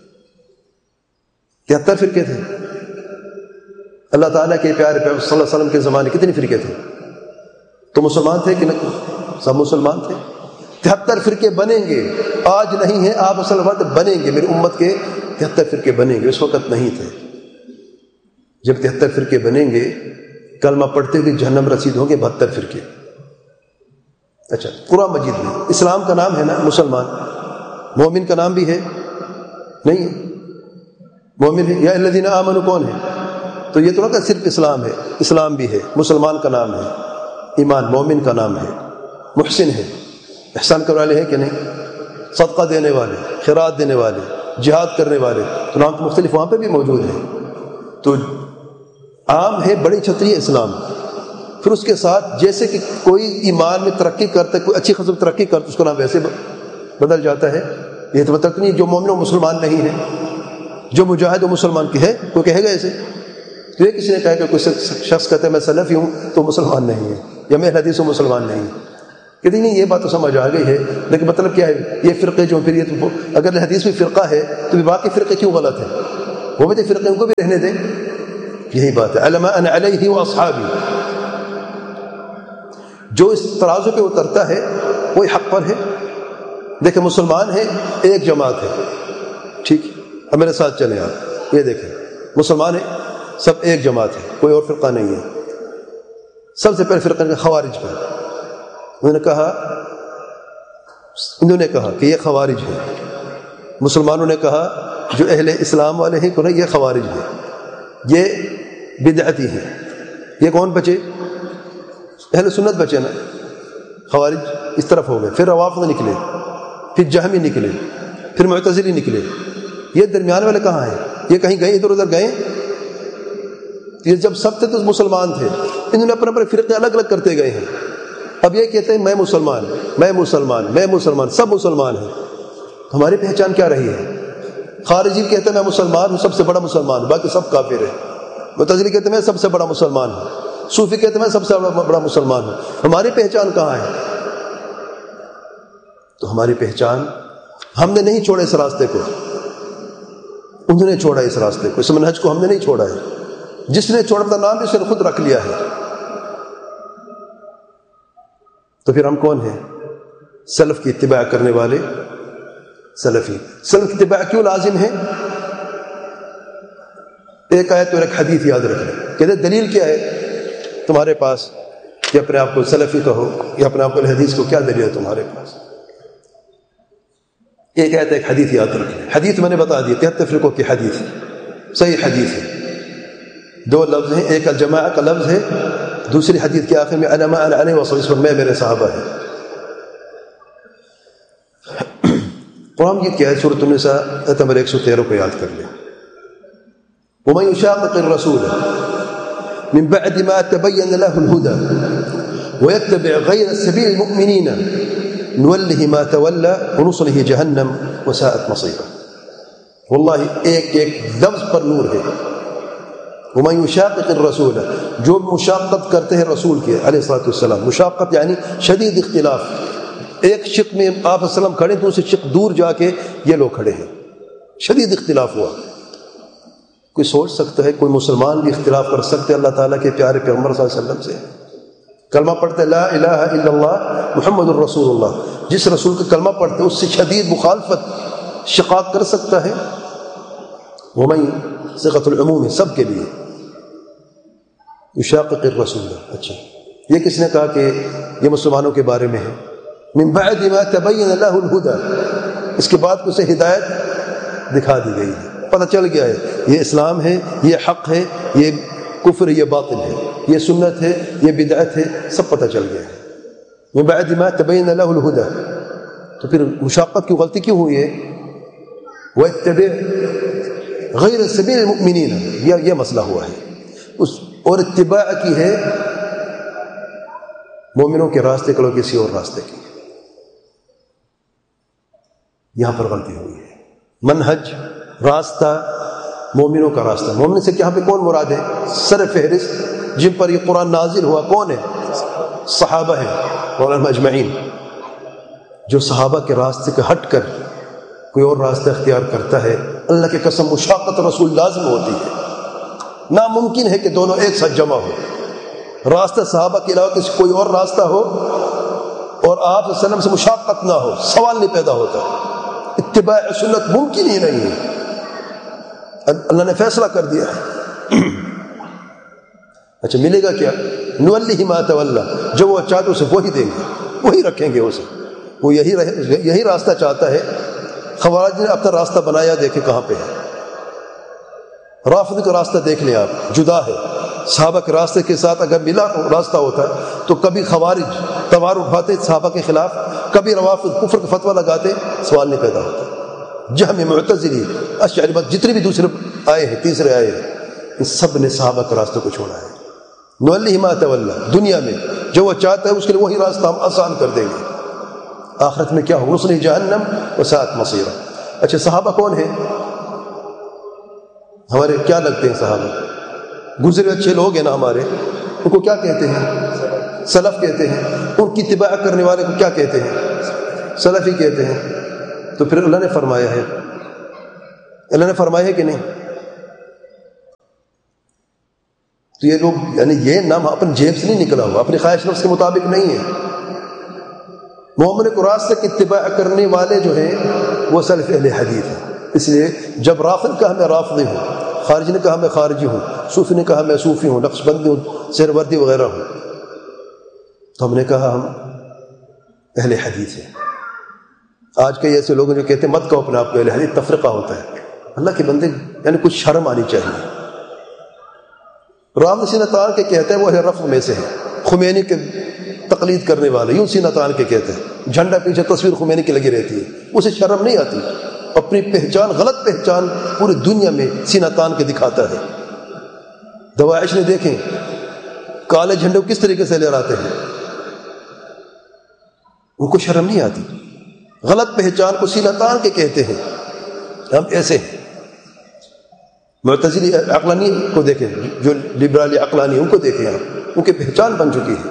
تہتر فرقے تھے. اللہ تعالیٰ کے پیارے پیغمبر صلی اللہ علیہ وسلم کے زمانے کتنی فرقے تھے؟ تو مسلمان تھے کہ نہیں؟ سب مسلمان تھے. تہتر فرقے بنیں گے، آج نہیں ہیں، آپ اصل وقت بنیں گے، میری امت کے تہتر فرقے بنیں گے. اس وقت نہیں تھے. جب تہتر فرقے بنیں گے، کلمہ پڑھتے ہوئے جہنم رسید ہوں گے بہتر فرقے. اچھا قرآن مجید میں اسلام کا نام ہے نا مسلمان، مومن کا نام بھی ہے نہیں؟ مومن ہے یا الذین آمنوا کون ہے؟ تو یہ تو نہ کہ صرف اسلام ہے، اسلام بھی ہے، مسلمان کا نام ہے، ایمان مومن کا نام ہے، محسن ہے، احسان کرنے والے ہیں کہ نہیں، صدقہ دینے والے، خیرات دینے والے، جہاد کرنے والے. تو نام تو مختلف وہاں پہ بھی موجود ہیں. تو عام ہے، بڑی چھتری ہے اسلام. پھر اس کے ساتھ جیسے کہ کوئی ایمان میں ترقی کرتا ہے، کوئی اچھی خصوص ترقی کرتا ہے، اس کا نام ویسے بدل جاتا ہے. یہ تو مطلب نہیں جو مومن و مسلمان نہیں ہے، جو مجاہد و مسلمان کی ہے، کوئی کہے گا ایسے؟ تو یہ کسی نے کہا کہ کوئی شخص کہتا ہے میں سلفی ہوں تو مسلمان نہیں ہے، یا میں حدیث ہوں مسلمان نہیں ہے. کہتے نہیں یہ بات تو سمجھ آ گئی ہے، لیکن مطلب کیا ہے یہ فرقے جو پھر یہ تو اگر حدیث میں فرقہ ہے تو باقی فرقے کیوں غلط ہیں؟ وہ بھی تو فرقے ان کو بھی رہنے دیں. یہی بات ہے، علما انا علیہ و اصحابی، جو اس ترازو پہ اترتا ہے وہی حق پر ہے۔ دیکھیں مسلمان ہے، ایک جماعت ہے، ٹھیک، اب میرے ساتھ چلیں آپ، یہ دیکھیں مسلمان ہے، سب ایک جماعت ہے، کوئی اور فرقہ نہیں ہے۔ سب سے پہلے فرقہ خوارج کا، انہوں نے کہا انہوں نے کہا کہ یہ خوارج ہے، مسلمانوں نے کہا جو اہل اسلام والے ہیں کہ یہ خوارج ہے، یہ بدعتی ہیں۔ یہ کون بچے؟ اہل سنت بچے نا، خوارج اس طرف ہو گئے، پھر روافض نکلے، پھر جہمی نکلے، پھر معتزلی نکلے، یہ درمیان والے کہاں ہیں؟ یہ کہیں گئے ادھر ادھر گئے؟ یہ جب سب تھے تو مسلمان تھے، انہوں نے اپنے اپنے فرقے الگ الگ کرتے گئے ہیں۔ اب یہ کہتے ہیں میں مسلمان میں مسلمان میں مسلمان سب مسلمان ہیں، ہماری پہچان کیا رہی ہے؟ خارجی کہتے ہیں میں مسلمان ہوں، سب سے بڑا مسلمان ہوں، باقی سب کافر ہیں۔ معتزلی کہتے ہیں میں سب سے بڑا مسلمان ہوں، صوفی کہتے ہیں میں سب سے بڑا مسلمان ہوں، ہماری پہچان کہاں ہے؟ تو ہماری پہچان، ہم نے نہیں چھوڑا اس راستے کو، انہوں نے چھوڑا اس راستے کو، اس منہج کو ہم نے نہیں چھوڑا ہے، جس نے چھوڑا اپنا نام اس نے خود رکھ لیا ہے۔ تو پھر ہم کون ہیں؟ سلف کی اتباع کرنے والے سلفی۔ سلف کی اتباع کیوں لازم ہے؟ ایک آیت اور ایک حدیث یاد رکھ لیں، کہتے دلیل کیا ہے تمہارے پاس کہ اپنے آپ کو سلفی کہو یا اپنے آپ کو حدیث کو، کیا دلیل ہے تمہارے پاس؟ ایک آیت ایک حدیث یاد رکھ لیں۔ حدیث میں نے بتا دی تہتر فرقوں کی حدیث، صحیح حدیث ہے، دو لفظ ہیں، ایک الجماعہ کا لفظ ہے، دوسری حدیث کے آخر میں انا ما انا علیہ وصحبہ، اس پر میں میرے صحابہ ہیں۔ قرآن کی کیا ہے؟ سورۃ النساء آیت نمبر ایک سو تیرہ کو یاد کر لیں، ومن يشاقق الرسول من بعد ما تبين له الهدى ويتبع غير سبيل المؤمنين نوله ما تولى ونصله جهنم وساءت مصيرا۔ واللہ ایک ایک لفظ پر نور ہے۔ ومن يشاقق الرسول، جو مشاقت کرتے ہیں رسول کے علیہ الصلوۃ والسلام، مشاقت یعنی شدید اختلاف، ایک شق میں آپ صلی اللہ علیہ وسلم کھڑے، دوسرے شق دور جا کے یہ لوگ کھڑے ہیں، شدید اختلاف ہوا۔ کوئی سوچ سکتا ہے کوئی مسلمان بھی اختلاف کر سکتے اللہ تعالیٰ کے پیارے پیغمبر صلی اللہ علیہ وسلم سے؟ کلمہ پڑھتے لا الہ الا اللہ محمد الرسول اللہ، جس رسول کا کلمہ پڑھتے اس سے شدید مخالفت شقاق کر سکتا ہے؟ ومن صيغۃ العموم ہے، سب کے لیے، یشاقق الرسول۔ اچھا یہ کس نے کہا کہ یہ مسلمانوں کے بارے میں ہے؟ من بعد ما تبین له الهدى، اس کے بعد اسے ہدایت دکھا دی گئی ہے، پتہ چل گیا ہے یہ اسلام ہے، یہ حق ہے، یہ کفر ہے، یہ باطل ہے، یہ سنت ہے، یہ بدعت ہے، سب پتہ چل گیا ہے۔ من بعد ما تبین له الهدى، تو پھر مشاقت کی غلطی کیوں ہوئی ہے؟ وَاتَّبِعْ غَيْرَ سَبِيلِ الْمُؤْمِنِينَ، یہ یہ مسئلہ ہوا ہے، اس اور اتباع کی ہے مومنوں کے راستے کو کسی اور راستے کی، یہاں پر غلطی ہوئی ہے۔ منہج، راستہ، مومنوں کا راستہ، مومن سے یہاں پہ کون مراد ہے؟ سر فہرست جن پر یہ قرآن نازل ہوا کون ہے؟ صحابہ ہیں مولانا اجمعین۔ جو صحابہ کے راستے کے ہٹ کر کوئی اور راستہ اختیار کرتا ہے، اللہ کی قسم مشاقت رسول لازم ہوتی ہے، ناممکن ہے کہ دونوں ایک ساتھ جمع ہو۔ راستہ صحابہ کے علاوہ کسی کوئی اور راستہ ہو اور آپ صلی اللہ علیہ وسلم سے مشاقت نہ ہو، سوال نہیں پیدا ہوتا، اتباع سنت ممکن ہی نہیں ہے۔ اللہ نے فیصلہ کر دیا ہے۔ اچھا ملے گا کیا؟ نولی ما تولی، جو وہ چاہتے اسے وہی دیں گے، وہی رکھیں گے اسے، وہ یہی رہے، یہی راستہ چاہتا ہے۔ خوارج نے اپنا راستہ بنایا، دیکھیں کہاں پہ ہے۔ رافضی کا راستہ دیکھ لیں آپ، جدا ہے۔ صحابہ کے راستے کے ساتھ اگر ملا راستہ ہوتا تو کبھی خوارج تلوار اٹھاتے صحابہ کے خلاف، کبھی روافض کفر کا فتویٰ لگاتے، سوال نہیں پیدا ہوتا۔ جہمی، معتزلی، اشعری، جتنے بھی دوسرے آئے ہیں، تیسرے آئے ہیں، ان سب نے صحابہ کے راستے کو چھوڑا ہے۔ نولی ما تولی، دنیا میں جو وہ چاہتا ہے اس کے لیے وہی راستہ ہم آسان کر دیں گے، آخرت میں کیا ہو؟ نصلی جہنم وساءت مصیرا۔ اچھا صحابہ کون ہیں؟ ہمارے کیا لگتے ہیں صحابہ؟ گزرے اچھے لوگ ہیں نا ہمارے، ان کو کیا کہتے ہیں؟ سلف کہتے ہیں۔ ان کی اتباع کرنے والے کو کیا کہتے ہیں؟ سلفی کہتے ہیں۔ تو پھر اللہ نے فرمایا ہے، اللہ نے فرمایا ہے کہ نہیں؟ تو یہ لوگ یعنی یہ نام اپنے جیب سے نہیں نکلا ہوا، اپنی خواہش نفس کے مطابق نہیں ہے۔ مومن کو راستہ کی اتباع کرنے والے جو ہیں وہ سلف اہل حدیث ہیں۔ اس لیے جب رافض کہا میں رافضی ہوں، خارجی نے کہا میں خارجی ہوں، صوفی نے کہا میں صوفی ہوں، نقش بندی ہوں، سہروردی وغیرہ ہوں، تو ہم نے کہا ہم اہل حدیث ہیں۔ آج کئی ایسے لوگ جو کہتے ہیں مت کہو اپنے آپ کو اہل حدیث، تفرقہ ہوتا ہے۔ اللہ کے بندے یعنی کچھ شرم آنی چاہیے۔ رام سینہ تان کے کہتے ہیں وہ اہل رفع میں سے ہیں، خمینی کے تقلید کرنے والے یوں سینہ تان کے کہتے ہیں، جھنڈا پیچھے تصویر خمینی کی لگی رہتی ہے، اسے شرم نہیں آتی، اپنی پہچان غلط پہچان پوری دنیا میں سینہ تان کے دکھاتا ہے۔ دواعش نے دیکھیں کالے جھنڈے کو کس طریقے سے لہراتے ہیں، ان کو شرم نہیں آتی، غلط پہچان کو سینہ تان کے کہتے ہیں۔ ہم ایسے ہیں۔ معتزلی عقلانی کو دیکھیں، جو لبرالی عقلانی ان کو دیکھیں، آپ ان کی پہچان بن چکی ہے،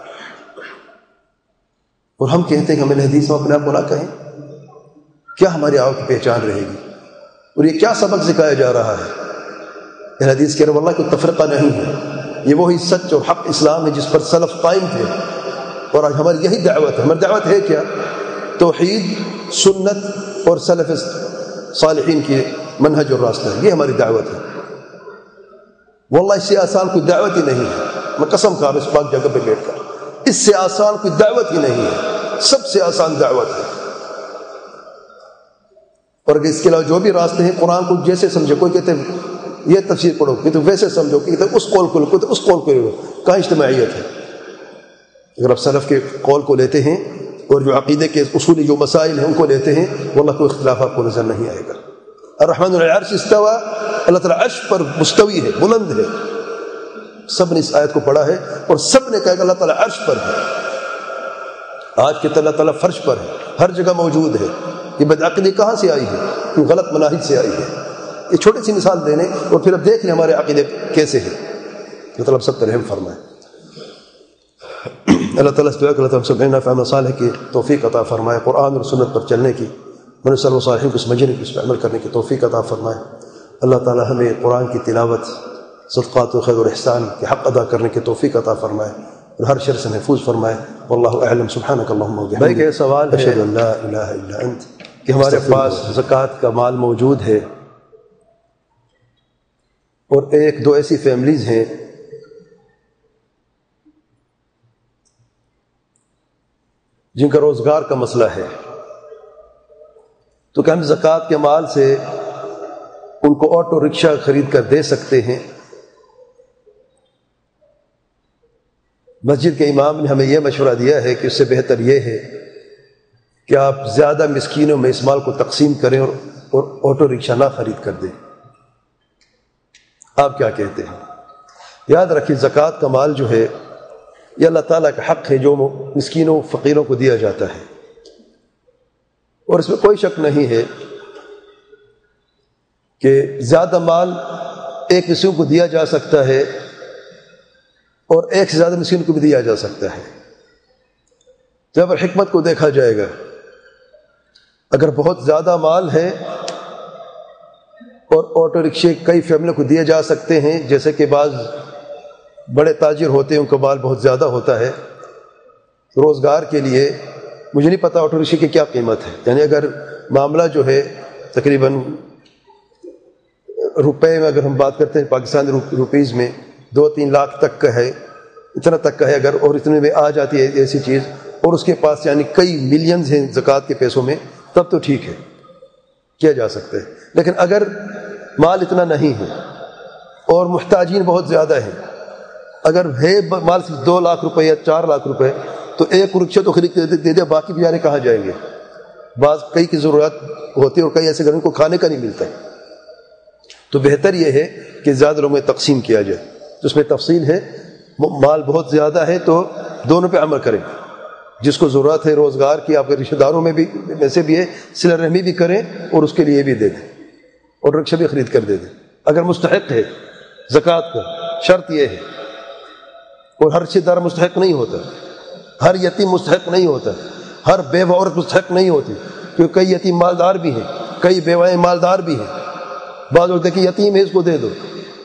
اور ہم کہتے ہیں کہ ہمیں حدیث میں اپنے آپ کو نہ کہیں، کیا ہماری آؤ کی پہچان رہے گی؟ اور یہ کیا سبق سکھایا جا رہا ہے؟ اہل حدیث کہہ رہے واللہ کوئی تفرقہ نہیں ہے، یہ وہی سچ اور حق اسلام ہے جس پر سلف قائم تھے، اور آج ہماری یہی دعوت ہے۔ ہماری دعوت ہے کیا؟ توحید، سنت اور سلف صالحین کی منہج اور راستہ ہے، یہ ہماری دعوت ہے۔ واللہ اس سے آسان کوئی دعوت ہی نہیں ہے، میں قسم کھا رہا ہوں اس پاک جگہ پہ بیٹھ کر، اس سے آسان کوئی دعوت ہی نہیں ہے، سب سے آسان دعوت ہے۔ اور اگر اس کے علاوہ جو بھی راستے ہیں، قرآن کو جیسے سمجھے، کوئی کہتے ہیں یہ تفسیر پڑھو، کہتے ویسے سمجھو، کہتے اس قول کو لو، کہتے اس قول کو لو، کہاں اجتماعیت ہے؟ اگر آپ سلف کے قول کو لیتے ہیں اور جو عقیدے کے اصولی جو مسائل ہیں ان کو لیتے ہیں، واللہ کوئی اختلاف آپ کو نظر نہیں آئے گا۔ الرحمن علی العرش استوى، اللہ تعالیٰ عرش پر مستوی ہے، بلند ہے۔ سب نے اس آیت کو پڑھا ہے اور سب نے کہا کہ اللہ تعالیٰ عرش پر ہے۔ آج کے اللہ تعالیٰ فرش پر ہے، ہر جگہ موجود ہے۔ یہ بدعقیدی کہاں سے آئی ہے؟ یہ غلط مناہج سے آئی ہے۔ یہ چھوٹی سی مثال دینے اور پھر اب دیکھ لیں ہمارے عقیدے کیسے ہیں۔ اللہ تعالیٰ سب پر رحم فرمائے۔ اللہ تعالیٰ سے دعا کہ اللہ تعالیٰ سب نافع عمل صالح کی توفیق عطا فرمائے، قرآن اور سنت پر چلنے کی، من صلی اللہ صالحین کو سمجھنے کی، اس پر عمل کرنے کی توفیق عطا فرمائے۔ اللہ تعالیٰ ہمیں قرآن کی تلاوت، صدقات و خیر اور احسان کے حق ادا کرنے کی توفیق عطا فرمائے اور ہر شر سے محفوظ فرمائے۔ واللہ اعلم، سبحانک اللہم و بحمدک، بھائی کہ سوال ہے اشہد ان لا الہ الا انت کہ ہمارے پاس زکوٰۃ کا مال موجود ہے اور ایک دو ایسی فیملیز ہیں جن کا روزگار کا مسئلہ ہے، تو کہ ہم زکوٰۃ کے مال سے ان کو آٹو رکشہ خرید کر دے سکتے ہیں؟ مسجد کے امام نے ہمیں یہ مشورہ دیا ہے کہ اس سے بہتر یہ ہے کہ آپ زیادہ مسکینوں میں اس مال کو تقسیم کریں اور اور آٹو رکشہ نہ خرید کر دیں۔ آپ کیا کہتے ہیں؟ یاد رکھیے زکوٰۃ کا مال جو ہے یہ اللہ تعالیٰ کا حق ہے جو مسکینوں فقیروں کو دیا جاتا ہے، اور اس میں کوئی شک نہیں ہے کہ زیادہ مال ایک مسکین کو دیا جا سکتا ہے اور ایک سے زیادہ مسکین کو بھی دیا جا سکتا ہے۔ جب حکمت کو دیکھا جائے گا، اگر بہت زیادہ مال ہے اور آٹو رکشے کئی فیملیوں کو دیے جا سکتے ہیں، جیسے کہ بعض بڑے تاجر ہوتے ہیں ان کا مال بہت زیادہ ہوتا ہے روزگار کے لیے، مجھے نہیں پتا آٹو رکشے کی کیا قیمت ہے، یعنی اگر معاملہ جو ہے تقریباً روپے میں اگر ہم بات کرتے ہیں پاکستانی روپیز میں دو تین لاکھ تک کا ہے، اتنا تک کا ہے اگر، اور اتنے میں آ جاتی ہے ایسی چیز، اور اس کے پاس یعنی کئی ملینز ہیں زکوٰۃ کے پیسوں میں، تب تو ٹھیک ہے، کیا جا سکتا ہے۔ لیکن اگر مال اتنا نہیں ہے اور محتاجین بہت زیادہ ہیں، اگر ہے مال صرف دو لاکھ روپے یا چار لاکھ روپے، تو ایک رکشہ تو خرید کے دے دیا، باقی بیچارے کہاں جائیں گے؟ بعض کئی کی ضرورت ہوتی ہے اور کئی ایسے گھروں کو کھانے کا نہیں ملتا، تو بہتر یہ ہے کہ زیادہ لوگوں میں تقسیم کیا جائے۔ تو اس میں تفصیل ہے، مال بہت زیادہ ہے تو دونوں پہ عمل کریں، جس کو ضرورت ہے روزگار کی، آپ کے رشتہ داروں میں بھی ویسے بھی ہے، صلہ رحمی بھی کریں اور اس کے لیے بھی دے دیں اور رکشہ بھی خرید کر دے دیں اگر مستحق ہے زکوٰۃ کا۔ شرط یہ ہے، اور ہر رشتہ دار مستحق نہیں ہوتا، ہر یتیم مستحق نہیں ہوتا، ہر بیوہ عورت مستحق نہیں ہوتی، کیونکہ کئی یتیم مالدار بھی ہیں، کئی بیوائیں مالدار بھی ہیں۔ بعض لوگ دیکھیں یتیم ہے اس کو دے دو،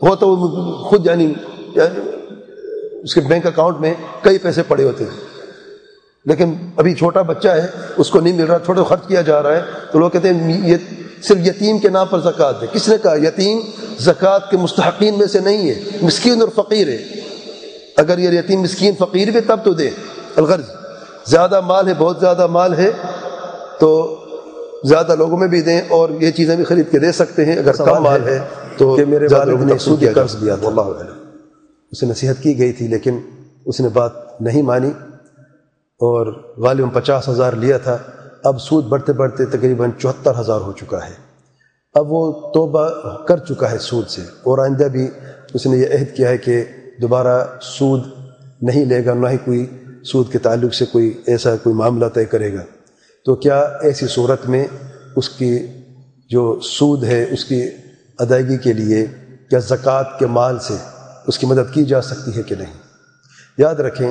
ہو تو خود یعنی اس کے بینک اکاؤنٹ میں کئی پیسے پڑے ہوتے ہیں، لیکن ابھی چھوٹا بچہ ہے اس کو نہیں مل رہا، چھوٹا خرچ کیا جا رہا ہے، تو لوگ کہتے ہیں یہ صرف یتیم کے نام پر زکوٰۃ دے۔ کس نے کہا؟ یتیم زکوٰۃ کے مستحقین میں سے نہیں ہے، مسکین اور فقیر ہے۔ اگر یہ یتیم مسکین فقیر بھی تب تو دے۔ الغرض زیادہ مال ہے، بہت زیادہ مال ہے تو زیادہ لوگوں میں بھی دیں، اور یہ چیزیں بھی خرید کے دے سکتے ہیں۔ اگر کم مال ہے تو کہ میرے والد نے سود کیا قرض دیا تھا، اللہ اعلم۔ اسے نصیحت کی گئی تھی لیکن اس نے بات نہیں مانی، اور غالباً پچاس ہزار لیا تھا، اب سود بڑھتے بڑھتے تقریباً چوہتر ہزار ہو چکا ہے۔ اب وہ توبہ کر چکا ہے سود سے، اور آئندہ بھی اس نے یہ عہد کیا ہے کہ دوبارہ سود نہیں لے گا، نہ ہی کوئی سود کے تعلق سے کوئی ایسا کوئی معاملہ طے کرے گا۔ تو کیا ایسی صورت میں اس کی جو سود ہے اس کی ادائیگی کے لیے کیا زکوٰۃ کے مال سے اس کی مدد کی جا سکتی ہے کہ نہیں؟ یاد رکھیں،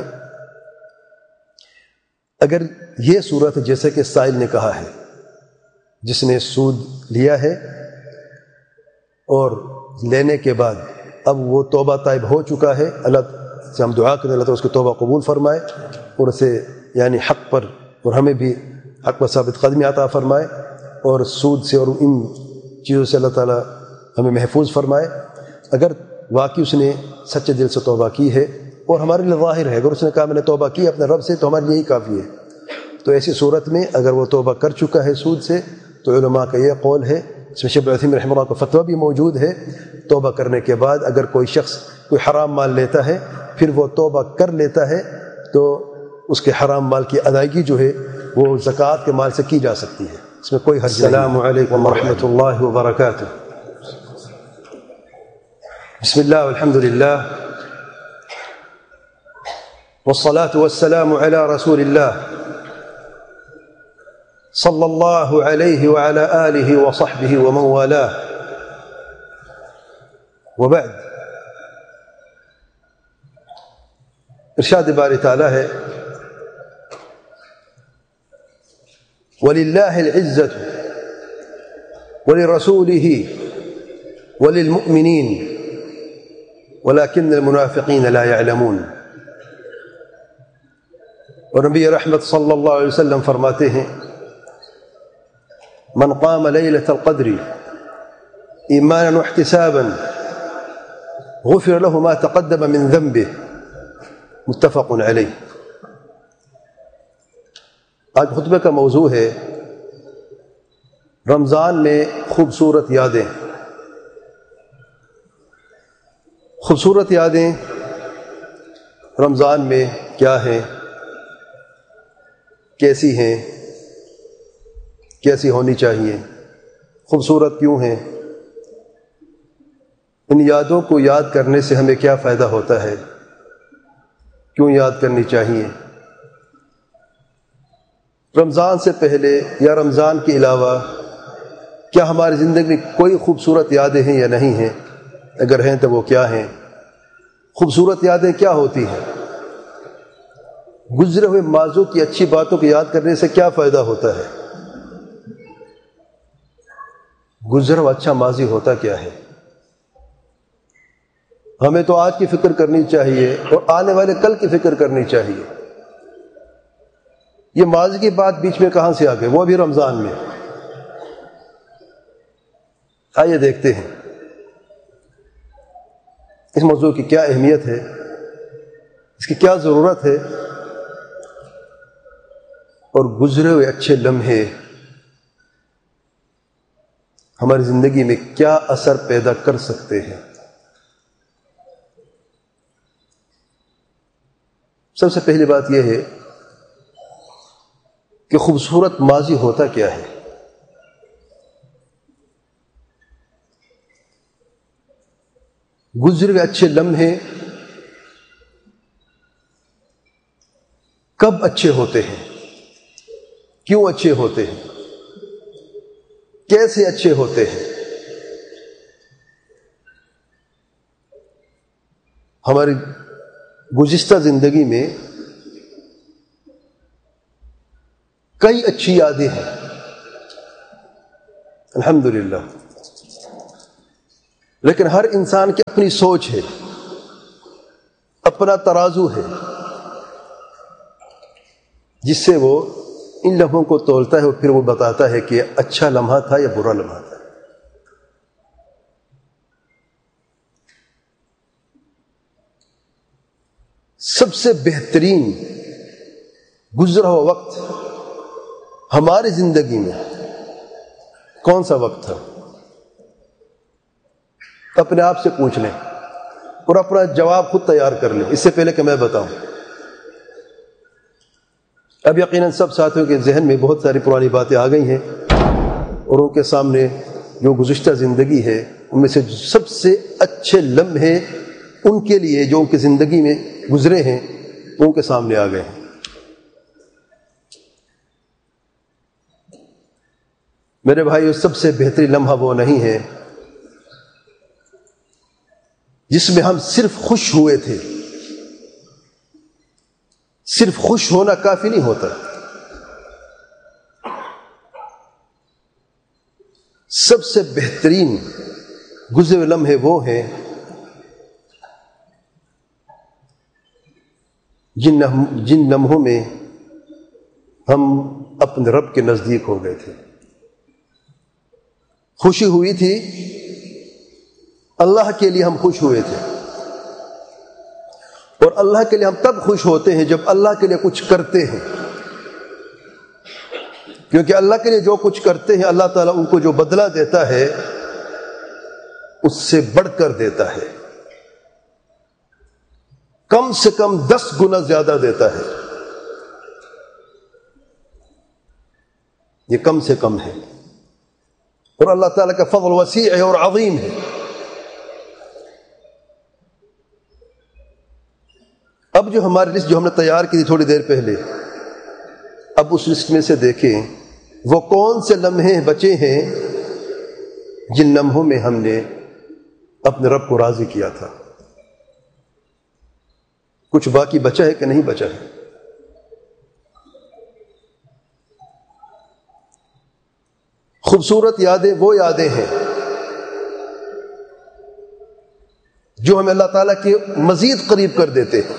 اگر یہ صورت جیسے کہ سائل نے کہا ہے، جس نے سود لیا ہے اور لینے کے بعد اب وہ توبہ طائب ہو چکا ہے، اللہ سے ہم دعا کریں اللہ تعالیٰ اس کی توبہ قبول فرمائے اور اسے یعنی حق پر اور ہمیں بھی حق پر ثابت قدمی عطا فرمائے، اور سود سے اور ان چیزوں سے اللہ تعالیٰ ہمیں محفوظ فرمائے۔ اگر واقعی اس نے سچے دل سے توبہ کی ہے اور ہمارے لیے ظاہر ہے، اگر اس نے کہا میں نے توبہ کی اپنے رب سے، تو ہمارے لیے یہی کافی ہے۔ تو ایسی صورت میں اگر وہ توبہ کر چکا ہے سود سے، تو علماء کا یہ قول ہے، اس میں شیخ ابن عثیمین رحمہ اللہ کا فتویٰ بھی موجود ہے، توبہ کرنے کے بعد اگر کوئی شخص کوئی حرام مال لیتا ہے پھر وہ توبہ کر لیتا ہے تو اس کے حرام مال کی ادائیگی جو ہے وہ زکوٰۃ کے مال سے کی جا سکتی ہے، اس میں کوئی حرج نہیں۔ السلام علیکم ورحمۃ اللہ وبرکاتہ۔ بسم اللہ والحمد للہ والصلاة والسلام على رسول اللہ صلی اللہ علیہ وعلى آلہ وصحبہ ومن والاہ، وبعد۔ ارشاد باری تعالیٰ ہے وَلِلَّهِ الْعِزَّةُ وَلِرَسُولِهِ وَلِلْمُؤْمِنِينَ وَلَكِنَّ الْمُنَافِقِينَ لَا يَعْلَمُونَ۔ اور نبی رحمت صلی اللہ علیہ وسلم فرماتے ہیں من قام لیلۃ القدر ایمانا واحتسابا غفر له ما تقدم من ذنبه، متفق علیہ۔ آج خطبے کا موضوع ہے رمضان میں خوبصورت یادیں۔ خوبصورت یادیں رمضان میں کیا ہیں، کیسی ہیں، کیسی ہونی چاہیے، خوبصورت کیوں ہیں، ان یادوں کو یاد کرنے سے ہمیں کیا فائدہ ہوتا ہے، کیوں یاد کرنی چاہیے۔ رمضان سے پہلے یا رمضان کے علاوہ کیا ہماری زندگی میں کوئی خوبصورت یادیں ہیں یا نہیں ہیں؟ اگر ہیں تو وہ کیا ہیں؟ خوبصورت یادیں کیا ہوتی ہیں؟ گزرے ہوئے ماضی کی اچھی باتوں کو یاد کرنے سے کیا فائدہ ہوتا ہے؟ گزرا ہوا اچھا ماضی ہوتا کیا ہے؟ ہمیں تو آج کی فکر کرنی چاہیے اور آنے والے کل کی فکر کرنی چاہیے۔ یہ ماضی کی بات بیچ میں کہاں سے آ گئی، وہ بھی رمضان میں۔ آئیے دیکھتے ہیں اس موضوع کی کیا اہمیت ہے، اس کی کیا ضرورت ہے، اور گزرے ہوئے اچھے لمحے ہماری زندگی میں کیا اثر پیدا کر سکتے ہیں۔ سب سے پہلی بات یہ ہے کہ خوبصورت ماضی ہوتا کیا ہے۔ گزرے ہوئے اچھے لمحے کب اچھے ہوتے ہیں، کیوں اچھے ہوتے ہیں، کیسے اچھے ہوتے ہیں؟ ہماری گزشتہ زندگی میں کئی اچھی یادیں ہیں الحمدللہ، لیکن ہر انسان کی اپنی سوچ ہے، اپنا ترازو ہے، جس سے وہ ان لمحوں کو تولتا ہے اور پھر وہ بتاتا ہے کہ اچھا لمحہ تھا یا برا لمحہ تھا۔ سب سے بہترین گزرا ہوا وقت ہماری زندگی میں کون سا وقت تھا؟ اپنے آپ سے پوچھ لیں اور اپنا جواب خود تیار کر لیں، اس سے پہلے کہ میں بتاؤں۔ اب یقیناً سب ساتھیوں کے ذہن میں بہت ساری پرانی باتیں آ گئی ہیں، اور ان کے سامنے جو گزشتہ زندگی ہے ان میں سے سب سے اچھے لمحے ان کے لیے جو ان کی زندگی میں گزرے ہیں وہ ان کے سامنے آ گئے ہیں۔ میرے بھائی، سب سے بہترین لمحہ وہ نہیں ہے جس میں ہم صرف خوش ہوئے تھے۔ صرف خوش ہونا کافی نہیں ہوتا، سب سے بہترین گزرے ہوئے لمحے وہ ہیں جن جن لمحوں میں ہم اپنے رب کے نزدیک ہو گئے تھے۔ خوشی ہوئی تھی، اللہ کے لیے ہم خوش ہوئے تھے، اور اللہ کے لیے ہم تب خوش ہوتے ہیں جب اللہ کے لیے کچھ کرتے ہیں، کیونکہ اللہ کے لیے جو کچھ کرتے ہیں اللہ تعالیٰ ان کو جو بدلہ دیتا ہے اس سے بڑھ کر دیتا ہے، کم سے کم دس گنا زیادہ دیتا ہے۔ یہ کم سے کم ہے، اور اللہ تعالیٰ کا فضل وسیع ہے اور عظیم ہے۔ اب جو ہماری لسٹ جو ہم نے تیار کی تھی تھوڑی دیر پہلے، اب اس لسٹ میں سے دیکھیں وہ کون سے لمحے بچے ہیں جن لمحوں میں ہم نے اپنے رب کو راضی کیا تھا۔ کچھ باقی بچا ہے کہ نہیں بچا ہے؟ خوبصورت یادیں وہ یادیں ہیں جو ہمیں اللہ تعالیٰ کے مزید قریب کر دیتے ہیں۔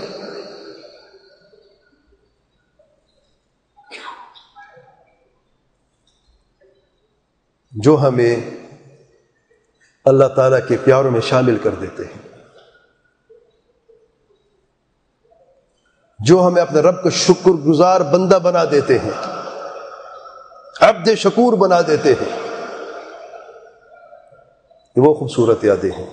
جو ہمیں اللہ تعالیٰ کے پیاروں میں شامل کر دیتے ہیں، جو ہمیں اپنے رب کا شکر گزار بندہ بنا دیتے ہیں، عبد شکور بنا دیتے ہیں۔ یہ وہ خوبصورت یادیں ہیں۔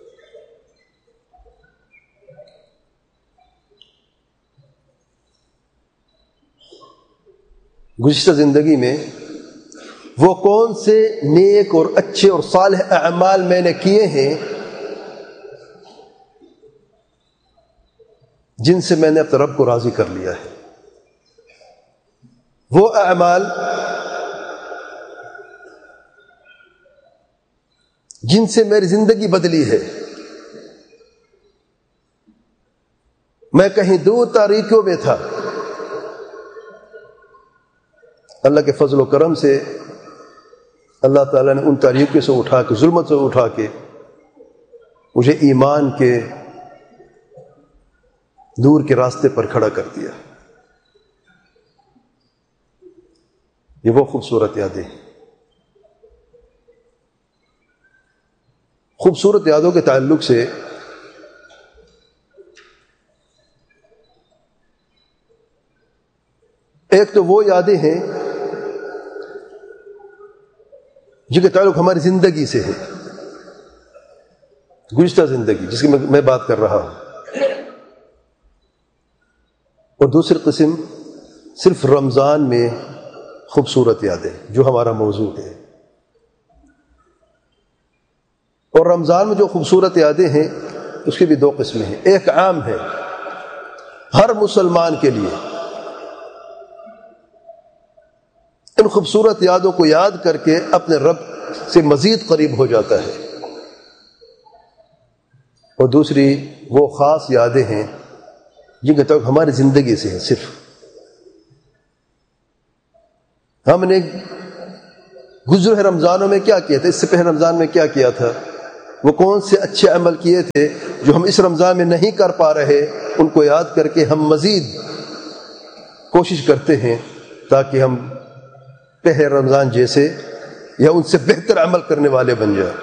گزشتہ زندگی میں وہ کون سے نیک اور اچھے اور صالح اعمال میں نے کیے ہیں جن سے میں نے اپنے رب کو راضی کر لیا ہے؟ وہ اعمال جن سے میری زندگی بدلی ہے۔ میں کہیں دور تاریکیوں میں تھا، اللہ کے فضل و کرم سے اللہ تعالیٰ نے ان تاریکیوں سے اٹھا کے، ظلمت سے اٹھا کے مجھے ایمان کے نور کے راستے پر کھڑا کر دیا۔ یہ وہ خوبصورت یادیں ہیں۔ خوبصورت یادوں کے تعلق سے ایک تو وہ یادیں ہیں جن کا تعلق ہماری زندگی سے ہے، گزشتہ زندگی جس کی میں بات کر رہا ہوں، اور دوسری قسم صرف رمضان میں خوبصورت یادیں جو ہمارا موضوع ہے۔ اور رمضان میں جو خوبصورت یادیں ہیں اس کی بھی دو قسمیں ہیں۔ ایک عام ہے ہر مسلمان کے لیے، ان خوبصورت یادوں کو یاد کر کے اپنے رب سے مزید قریب ہو جاتا ہے، اور دوسری وہ خاص یادیں ہیں جن کا تعلق ہماری زندگی سے ہے۔ صرف ہم نے گزرے رمضانوں میں کیا کیا تھا، اس سے پہلے رمضان میں کیا کیا تھا، وہ کون سے اچھے عمل کیے تھے جو ہم اس رمضان میں نہیں کر پا رہے، ان کو یاد کر کے ہم مزید کوشش کرتے ہیں تاکہ ہم پہلے رمضان جیسے یا ان سے بہتر عمل کرنے والے بن جائیں۔